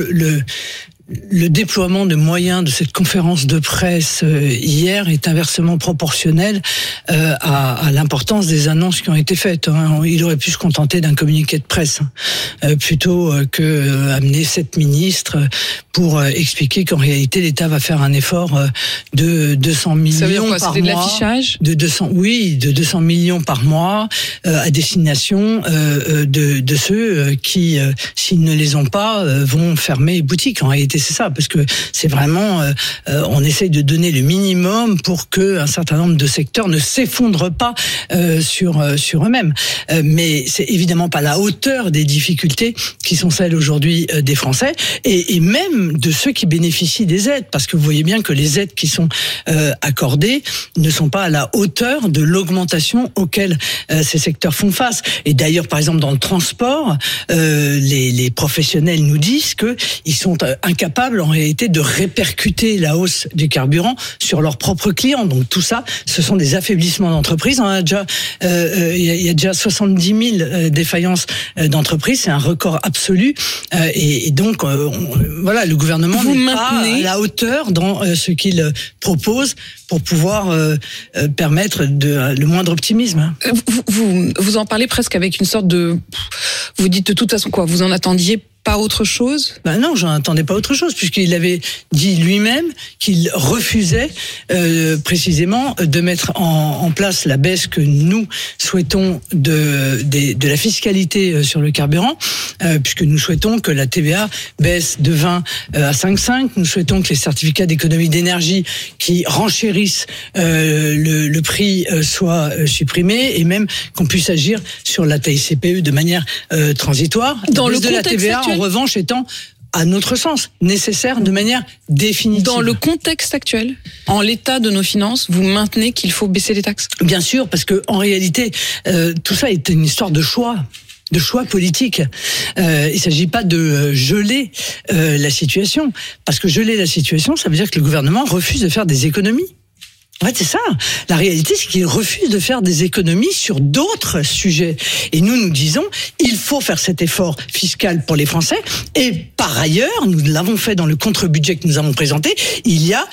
le déploiement de moyens de cette conférence de presse hier est inversement proportionnel à l'importance des annonces qui ont été faites. Il aurait pu se contenter d'un communiqué de presse plutôt que amener 7 ministres pour expliquer qu'en réalité l'État va faire un effort de 200 millions
Ça veut dire quoi,
par
c'était
mois.
De l'affichage?
De 200 millions par mois à destination de ceux qui, s'ils ne les ont pas, vont fermer boutique. En réalité, réalité, c'est ça, parce que c'est vraiment, on essaye de donner le minimum pour que un certain nombre de secteurs ne s'effondrent pas sur eux-mêmes. Mais c'est évidemment pas la hauteur des difficultés qui sont celles aujourd'hui des Français et même de ceux qui bénéficient des aides, parce que vous voyez bien que les aides qui sont accordées ne sont pas à la hauteur de l'augmentation auquel ces secteurs font face. Et d'ailleurs, par exemple, dans le transport, les professionnels nous disent qu'ils sont incapables en réalité de répercuter la hausse du carburant sur leurs propres clients. Donc tout ça, ce sont des affaiblissements d'entreprises. On a déjà, il y a déjà 70 000 défaillances d'entreprises, c'est un record absolu. Et donc, voilà, le gouvernement n'est pas à la hauteur dans ce qu'il propose pour pouvoir permettre le moindre optimisme.
Vous en parlez presque avec une sorte de... Vous dites de toute façon quoi, vous en attendiez pas autre chose ?
Ben non, j'en attendais pas autre chose, puisqu'il avait dit lui-même qu'il refusait précisément de mettre en place la baisse que nous souhaitons de la fiscalité sur le carburant, puisque nous souhaitons que la TVA baisse de 20 à 5,5. Nous souhaitons que les certificats d'économie d'énergie qui renchérissent le prix soient supprimés, et même qu'on puisse agir sur la TICPE de manière transitoire.
Dans le
de la TVA,
actuel,
en revanche, étant, à notre sens, nécessaire de manière définitive.
Dans le contexte actuel, en l'état de nos finances, vous maintenez qu'il faut baisser les taxes ?
Bien sûr, parce que en réalité, tout ça est une histoire de choix politique. Il ne s'agit pas de geler la situation, parce que geler la situation, ça veut dire que le gouvernement refuse de faire des économies. En fait, c'est ça. La réalité, c'est qu'il refuse de faire des économies sur d'autres sujets. Et nous disons, il faut faire cet effort fiscal pour les Français. Et par ailleurs, nous l'avons fait dans le contre-budget que nous avons présenté, il y a